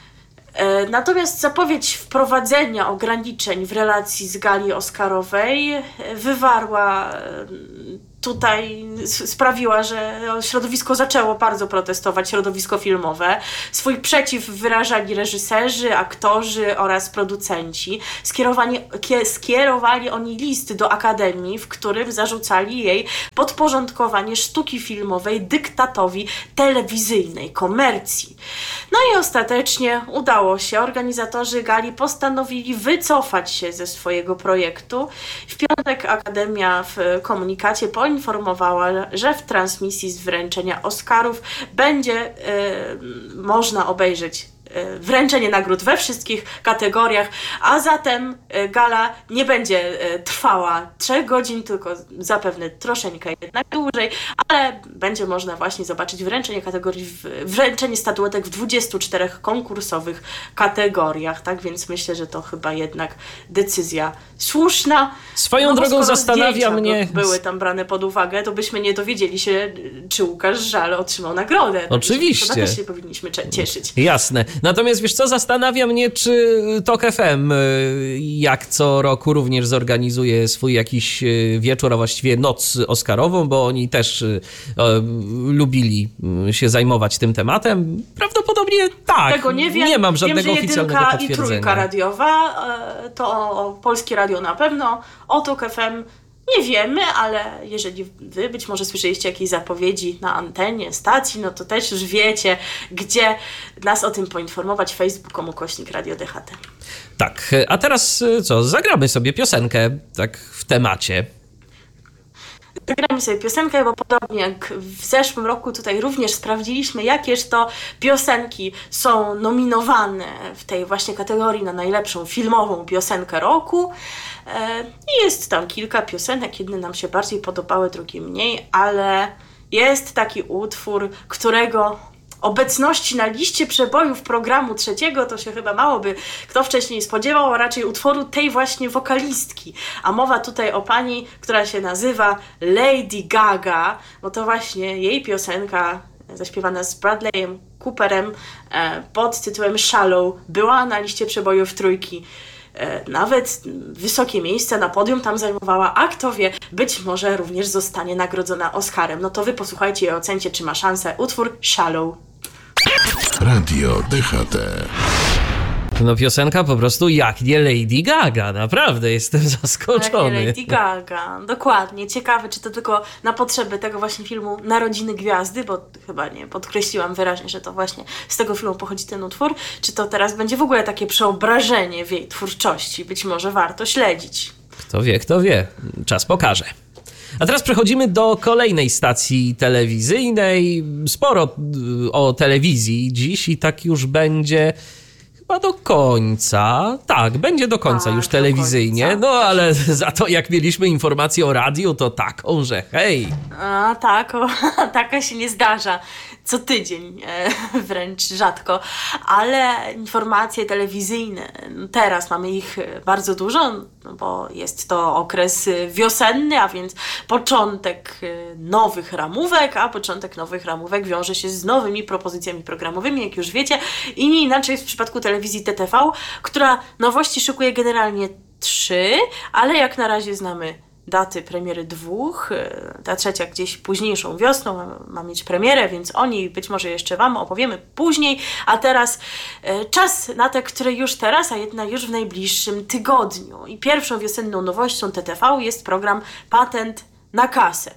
E, natomiast zapowiedź wprowadzenia ograniczeń w relacji z gali oscarowej wywarła e, tutaj, s- sprawiła, że środowisko zaczęło bardzo protestować, środowisko filmowe. Swój przeciw wyrażali reżyserzy, aktorzy oraz producenci. Skierowani, kie, skierowali oni list do Akademii, w którym zarzucali jej podporządkowanie sztuki filmowej dyktatowi telewizyjnej komercji. No i ostatecznie udało się. Organizatorzy gali postanowili wycofać się ze swojego projektu. W piątek Akademia w komunikacie poinformowała, że w transmisji z wręczenia Oscarów będzie e, można obejrzeć e, wręczenie nagród we wszystkich kategoriach, a zatem e, gala nie będzie e, trwała trzech godzin, tylko zapewne troszeczkę jednak dłużej, ale będzie można właśnie zobaczyć wręczenie kategorii, w- wręczenie statuetek w dwudziestu czterech konkursowych kategoriach, tak więc myślę, że to chyba jednak decyzja słuszna. Swoją No bo drogą skoro zastanawia zdjęcia mnie... by- były tam brane pod uwagę, to byśmy nie dowiedzieli się, czy Łukasz Żal otrzymał nagrodę. Oczywiście. Chyba też się powinniśmy cze- cieszyć. Jasne. Natomiast wiesz co, zastanawia mnie, czy Tok F M y, jak co roku również zorganizuje swój jakiś y, wieczór, a właściwie noc oscarową, bo oni też y, y, lubili y, się zajmować tym tematem. Prawdopodobnie tak. Tego nie wiem. Nie mam żadnego wiem, że oficjalnego jedynka i potwierdzenia. trójka radiowa, e, to o, o Polskie Radio na pewno, o Tok F M nie wiemy, ale jeżeli wy być może słyszeliście jakieś zapowiedzi na antenie stacji, no to też już wiecie, gdzie nas o tym poinformować. Facebook, ukośnik Radio D H T. Tak, a teraz y, co, zagramy sobie piosenkę tak w temacie. Zagramy sobie piosenkę, bo podobnie jak w zeszłym roku tutaj również sprawdziliśmy, jakież to piosenki są nominowane w tej właśnie kategorii na najlepszą filmową piosenkę roku. E, I jest tam kilka piosenek, jedne nam się bardziej podobały, drugie mniej, ale jest taki utwór, którego obecności na liście przebojów programu trzeciego to się chyba mało by kto wcześniej spodziewał, a raczej utworu tej właśnie wokalistki. A mowa tutaj o pani, która się nazywa Lady Gaga, bo to właśnie jej piosenka zaśpiewana z Bradleyem Cooperem e, pod tytułem Shallow była na liście przebojów trójki. E, nawet wysokie miejsce na podium tam zajmowała, a kto wie, być może również zostanie nagrodzona Oscarem. No to wy posłuchajcie i ocencie, czy ma szansę. Utwór Shallow. Radio D H T. No piosenka po prostu jak nie Lady Gaga, naprawdę jestem Jak zaskoczony. nie Lady Gaga, dokładnie. Ciekawe, czy to tylko na potrzeby tego właśnie filmu Narodziny Gwiazdy, bo chyba nie podkreśliłam wyraźnie, że to właśnie z tego filmu pochodzi ten utwór, czy to teraz będzie w ogóle takie przeobrażenie w jej twórczości. Być może warto śledzić. Kto wie, kto wie. Czas pokaże. A teraz przechodzimy do kolejnej stacji telewizyjnej. Sporo y, o telewizji dziś i tak już będzie chyba do końca. Tak, będzie do końca Tak, już do telewizyjnie. końca. No ale za to jak mieliśmy informację o radiu, to taką, że hej. A tak, o, taka się nie zdarza co tydzień, e, wręcz rzadko, ale informacje telewizyjne, no teraz mamy ich bardzo dużo, no bo jest to okres wiosenny, a więc początek nowych ramówek, a początek nowych ramówek wiąże się z nowymi propozycjami programowymi, jak już wiecie, i nie inaczej jest w przypadku telewizji T T V, która nowości szykuje generalnie trzy, ale jak na razie znamy daty premiery dwóch. Ta trzecia gdzieś późniejszą wiosną ma, ma mieć premierę, więc o niej być może jeszcze Wam opowiemy później. A teraz e, czas na te, które już teraz, a jednak już w najbliższym tygodniu. I pierwszą wiosenną nowością T T V jest program Patent na kasę.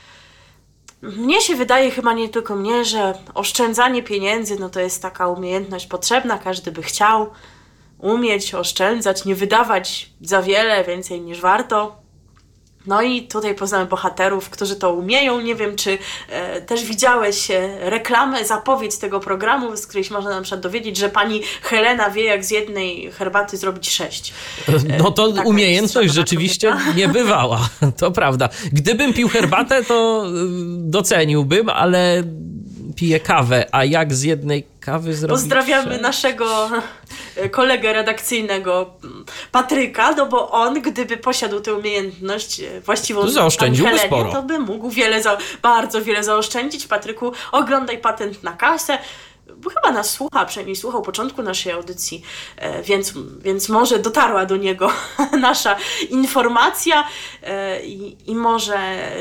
Mnie się wydaje, chyba nie tylko mnie, że oszczędzanie pieniędzy no to jest taka umiejętność potrzebna, każdy by chciał umieć oszczędzać, nie wydawać za wiele, więcej niż warto. No i tutaj poznamy bohaterów, którzy to umieją. Nie wiem, czy e, też widziałeś e, reklamę, zapowiedź tego programu, z której się można na przykład dowiedzieć, że pani Helena wie, jak z jednej herbaty zrobić sześć. E, no to umiejętność rzeczywiście kobieta. Niebywała, to prawda. Gdybym pił herbatę, to doceniłbym, ale piję kawę, a jak z jednej kawy zrobić Pozdrawiamy sześć? Naszego kolegę redakcyjnego Patryka, no bo on, gdyby posiadł tę umiejętność właściwą to zaoszczędziłby Helenie, sporo. to by mógł wiele, za, bardzo wiele zaoszczędzić. Patryku, oglądaj Patent na kasę. Chyba nas słucha, przynajmniej słuchał początku naszej audycji, więc, więc może dotarła do niego nasza informacja i, i może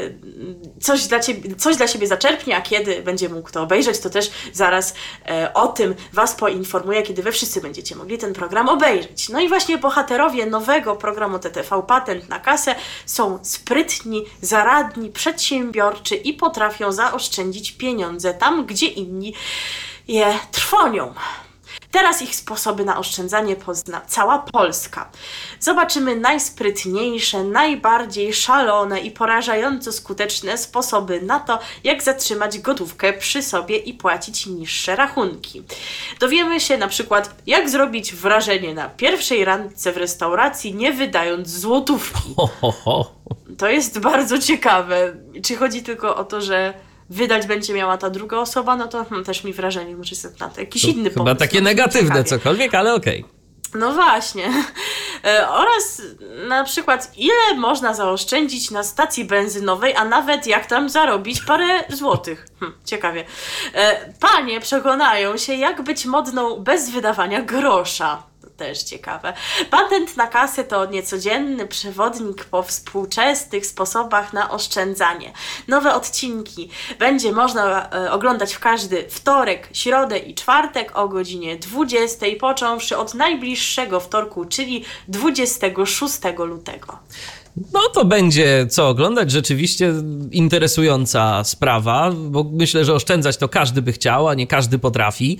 coś dla, ciebie, coś dla siebie zaczerpnie, a kiedy będzie mógł to obejrzeć, to też zaraz o tym Was poinformuję, kiedy Wy wszyscy będziecie mogli ten program obejrzeć. No i właśnie bohaterowie nowego programu T T V Patent na kasę są sprytni, zaradni, przedsiębiorczy i potrafią zaoszczędzić pieniądze tam, gdzie inni je trwonią. Teraz ich sposoby na oszczędzanie pozna cała Polska. Zobaczymy najsprytniejsze, najbardziej szalone i porażająco skuteczne sposoby na to, jak zatrzymać gotówkę przy sobie i płacić niższe rachunki. Dowiemy się na przykład, jak zrobić wrażenie na pierwszej randce w restauracji, nie wydając złotówki. Ho, ho, ho. To jest bardzo ciekawe. Czy chodzi tylko o to, że wydać będzie miała ta druga osoba, no to hmm, też mi wrażenie, może jest na to jakiś To inny chyba pomysł. takie no, negatywne ciekawie. cokolwiek, ale okej. Okay. No właśnie. E, oraz na przykład, ile można zaoszczędzić na stacji benzynowej, a nawet jak tam zarobić parę złotych. Hm, ciekawie. E, panie przekonają się, jak być modną bez wydawania grosza. Też ciekawe. Patent na kasę to niecodzienny przewodnik po współczesnych sposobach na oszczędzanie. Nowe odcinki będzie można e, oglądać w każdy wtorek, środę i czwartek o godzinie dwudziestej, począwszy od najbliższego wtorku, czyli dwudziestego szóstego lutego. No to będzie co oglądać, rzeczywiście interesująca sprawa, bo myślę, że oszczędzać to każdy by chciał, a nie każdy potrafi.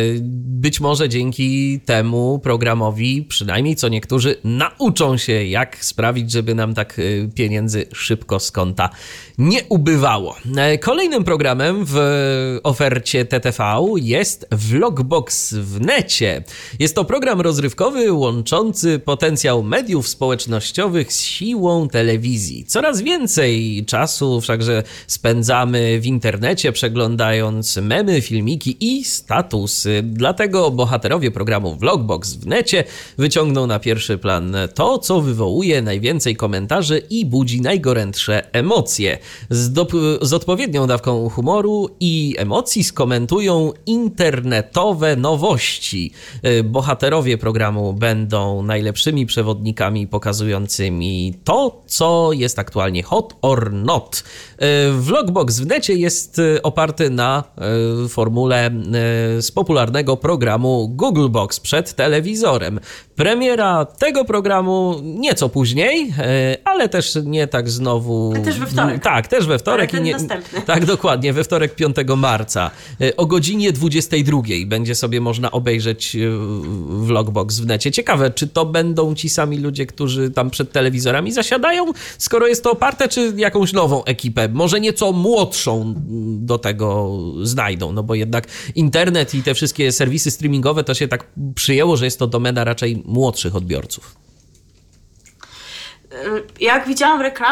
Być może dzięki temu programowi, przynajmniej co niektórzy, nauczą się, jak sprawić, żeby nam tak pieniędzy szybko z konta nie ubywało. Kolejnym programem w ofercie T T V jest Vlogbox w necie. Jest to program rozrywkowy łączący potencjał mediów społecznościowych z siłą telewizji. Coraz więcej czasu wszakże spędzamy w internecie, przeglądając memy, filmiki i statusy. Dlatego bohaterowie programu Vlogbox w necie wyciągną na pierwszy plan to, co wywołuje najwięcej komentarzy i budzi najgorętsze emocje. Z, dop- z odpowiednią dawką humoru i emocji skomentują internetowe nowości. Bohaterowie programu będą najlepszymi przewodnikami pokazującymi to, co jest aktualnie hot or not. Vlogbox w necie jest oparty na formule z popularnego programu Googlebox przed telewizorem. Premiera tego programu nieco później, ale też nie tak znowu... Ale też we wtorek. Tak, też we wtorek. Ale ten i nie, następny. Tak, dokładnie, we wtorek piątego marca. O godzinie dwudziestej drugiej będzie sobie można obejrzeć Vlogbox w necie. Ciekawe, czy to będą ci sami ludzie, którzy tam przed telewizorami zasiadają, skoro jest to oparte, czy jakąś nową ekipę, może nieco młodszą do tego znajdą, no bo jednak internet i te wszystkie serwisy streamingowe to się tak przyjęło, że jest to domena raczej młodszych odbiorców. Jak widziałam reklamę,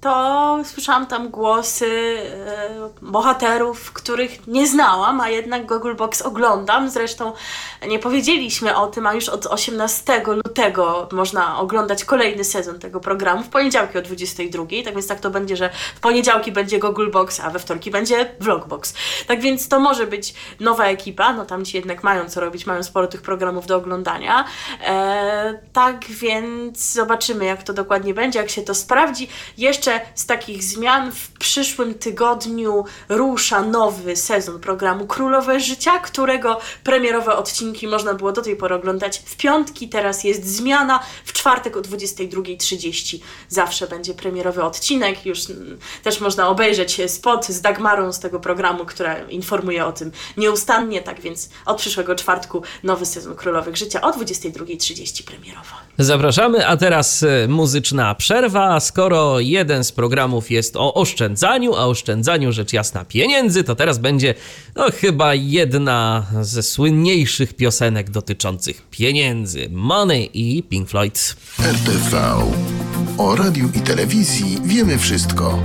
to słyszałam tam głosy e, bohaterów, których nie znałam, a jednak Gogglebox oglądam. Zresztą nie powiedzieliśmy o tym, a już od osiemnastego lutego można oglądać kolejny sezon tego programu. W poniedziałki o dwudziestej drugiej, tak więc tak to będzie, że w poniedziałki będzie Gogglebox, a we wtorki będzie Vlogbox. Tak więc to może być nowa ekipa, no tam ci jednak mają co robić, mają sporo tych programów do oglądania. E, tak więc zobaczymy, jak to dokładnie będzie, jak się to sprawdzi. Jeszcze z takich zmian w przyszłym tygodniu rusza nowy sezon programu Królowe Życia, którego premierowe odcinki można było do tej pory oglądać w piątki. Teraz jest zmiana. W czwartek o dwudziestej drugiej trzydzieści zawsze będzie premierowy odcinek. Już mm, też można obejrzeć spot z Dagmarą z tego programu, która informuje o tym nieustannie. Tak więc od przyszłego czwartku nowy sezon Królowych Życia o dwudziestej drugiej trzydzieści premierowo. Zapraszamy, a teraz e, muzyczna przerwa. Skoro jeden z programów jest o oszczędzaniu, a oszczędzaniu rzecz jasna pieniędzy, to teraz będzie no chyba jedna ze słynniejszych piosenek dotyczących pieniędzy. Money i Pink Floyd. R T V. O radiu i telewizji wiemy wszystko.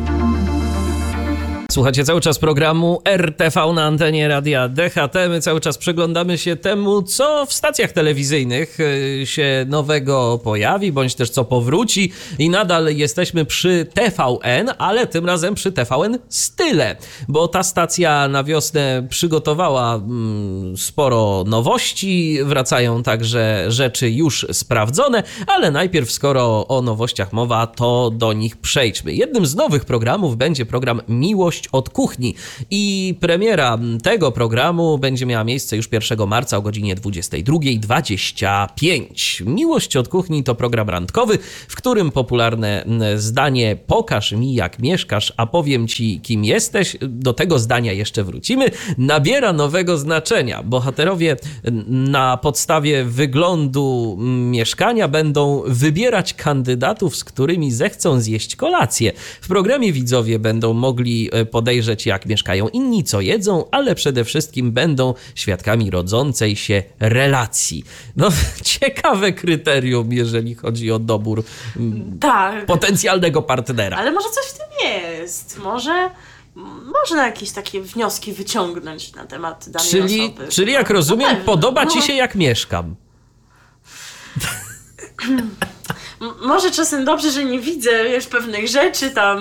Słuchacie cały czas programu R T V na antenie Radia D H T. My cały czas przyglądamy się temu, co w stacjach telewizyjnych się nowego pojawi, bądź też co powróci. I nadal jesteśmy przy T V N, ale tym razem przy T V N Style, bo ta stacja na wiosnę przygotowała mm, sporo nowości. Wracają także rzeczy już sprawdzone, ale najpierw, skoro o nowościach mowa, to do nich przejdźmy. Jednym z nowych programów będzie program Miłość od kuchni i premiera tego programu będzie miała miejsce już pierwszego marca o godzinie dwudziestej drugiej dwadzieścia pięć. Miłość od kuchni to program randkowy, w którym popularne zdanie "pokaż mi jak mieszkasz, a powiem ci kim jesteś", do tego zdania jeszcze wrócimy, nabiera nowego znaczenia. Bohaterowie na podstawie wyglądu mieszkania będą wybierać kandydatów, z którymi zechcą zjeść kolację. W programie widzowie będą mogli podejrzeć, jak mieszkają inni, co jedzą, ale przede wszystkim będą świadkami rodzącej się relacji. No, ciekawe kryterium, jeżeli chodzi o dobór tak. potencjalnego partnera. Ale może coś w tym jest. Może można jakieś takie wnioski wyciągnąć na temat danej czyli, osoby. Czyli jak rozumiem, pewno. podoba ci się, jak mieszkam. M- może czasem dobrze, że nie widzę, wiesz, pewnych rzeczy tam,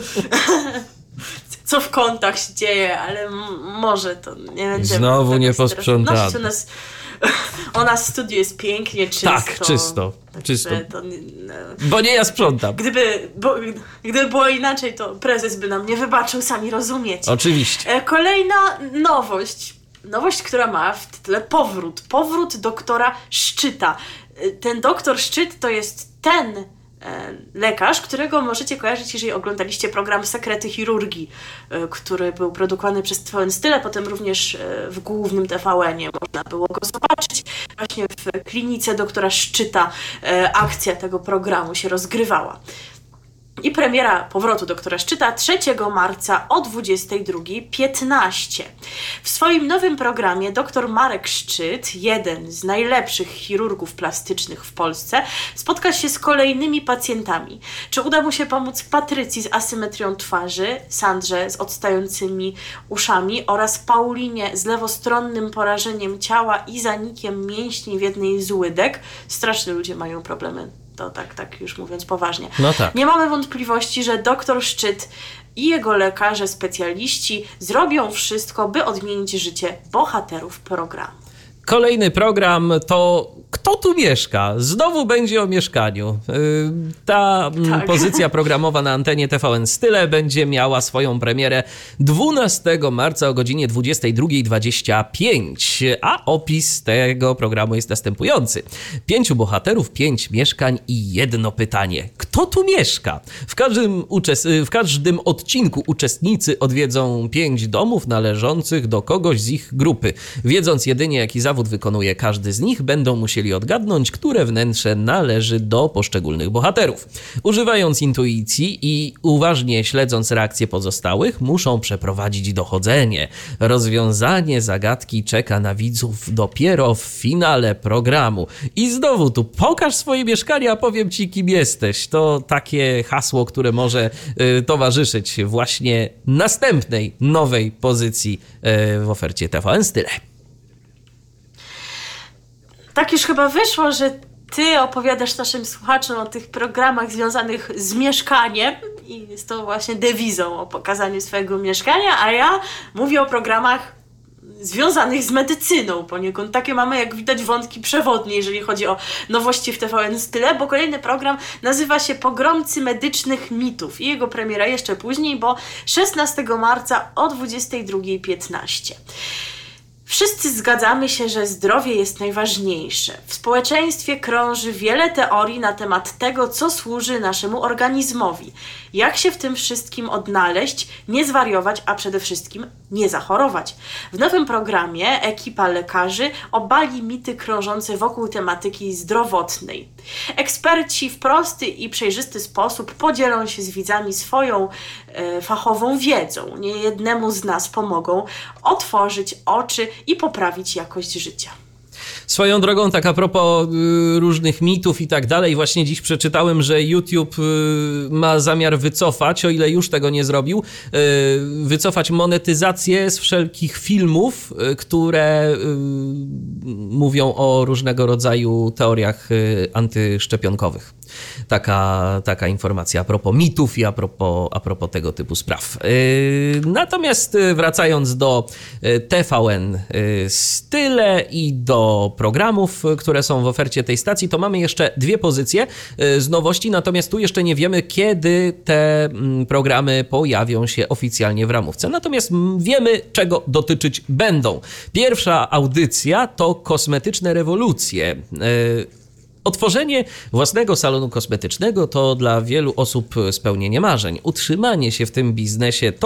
co w kątach się dzieje, ale m- może to nie będziemy... Znowu nie posprzątane. U nas, u nas w studiu jest pięknie, czysto. Tak, czysto, Także czysto. To, no, Bo nie ja sprzątam. Gdyby, bo, gdyby było inaczej, to prezes by nam nie wybaczył, sami rozumiecie. Oczywiście. E, Kolejna nowość. Nowość, która ma w tytule powrót. Powrót doktora Szczyta. E, Ten doktor Szczyt to jest ten e, lekarz, którego możecie kojarzyć, jeżeli oglądaliście program Sekrety Chirurgii, e, który był produkowany przez T V N Style, potem również e, w głównym T V N-ie można było go zobaczyć. Właśnie w klinice doktora Szczyta e, akcja tego programu się rozgrywała. I premiera powrotu doktora Szczyta trzeciego marca o dwudziestej drugiej piętnaście. W swoim nowym programie dr Marek Szczyt, jeden z najlepszych chirurgów plastycznych w Polsce, spotka się z kolejnymi pacjentami. Czy uda mu się pomóc Patrycji z asymetrią twarzy, Sandrze z odstającymi uszami oraz Paulinie z lewostronnym porażeniem ciała i zanikiem mięśni w jednej z łydek? Straszne ludzie mają problemy. To tak, tak już mówiąc poważnie. No tak. Nie mamy wątpliwości, że doktor Szczyt i jego lekarze, specjaliści zrobią wszystko, by odmienić życie bohaterów programu. Kolejny program to Kto tu mieszka? Znowu będzie o mieszkaniu. Ta Tak. pozycja programowa na antenie T V N Style będzie miała swoją premierę dwunastego marca o godzinie dwudziestej drugiej dwadzieścia pięć, a opis tego programu jest następujący. Pięciu bohaterów, pięć mieszkań i jedno pytanie. Kto tu mieszka? W każdym, uczes- w każdym odcinku uczestnicy odwiedzą pięć domów należących do kogoś z ich grupy. Wiedząc jedynie, jaki zawód wykonuje każdy z nich, będą musieli musieli odgadnąć, które wnętrze należy do poszczególnych bohaterów. Używając intuicji i uważnie śledząc reakcje pozostałych, muszą przeprowadzić dochodzenie. Rozwiązanie zagadki czeka na widzów dopiero w finale programu. I znowu tu pokaż swoje mieszkanie, a powiem ci, kim jesteś. To takie hasło, które może y, towarzyszyć właśnie następnej nowej pozycji y, w ofercie T V N Style. Tak już chyba wyszło, że ty opowiadasz naszym słuchaczom o tych programach związanych z mieszkaniem i jest to właśnie dewizą o pokazaniu swojego mieszkania, a ja mówię o programach związanych z medycyną poniekąd. Takie mamy, jak widać, wątki przewodnie, jeżeli chodzi o nowości w T V N Style, bo kolejny program nazywa się Pogromcy Medycznych Mitów i jego premiera jeszcze później, bo szesnastego marca o dwudziestej drugiej piętnaście. Wszyscy zgadzamy się, że zdrowie jest najważniejsze. W społeczeństwie krąży wiele teorii na temat tego, co służy naszemu organizmowi. Jak się w tym wszystkim odnaleźć, nie zwariować, a przede wszystkim nie zachorować. W nowym programie ekipa lekarzy obali mity krążące wokół tematyki zdrowotnej. Eksperci w prosty i przejrzysty sposób podzielą się z widzami swoją e, fachową wiedzą. Niejednemu z nas pomogą otworzyć oczy i poprawić jakość życia. Swoją drogą, tak a propos y, różnych mitów i tak dalej, właśnie dziś przeczytałem, że YouTube y, ma zamiar wycofać, o ile już tego nie zrobił, y, wycofać monetyzację z wszelkich filmów, y, które y, mówią o różnego rodzaju teoriach y, antyszczepionkowych. Taka, taka informacja a propos mitów i a propos, a propos tego typu spraw. Yy, natomiast wracając do T V N Style i do programów, które są w ofercie tej stacji, to mamy jeszcze dwie pozycje z nowości, natomiast tu jeszcze nie wiemy, kiedy te programy pojawią się oficjalnie w ramówce. Natomiast wiemy, czego dotyczyć będą. Pierwsza audycja to kosmetyczne rewolucje. Yy, Otworzenie własnego salonu kosmetycznego to dla wielu osób spełnienie marzeń. Utrzymanie się w tym biznesie to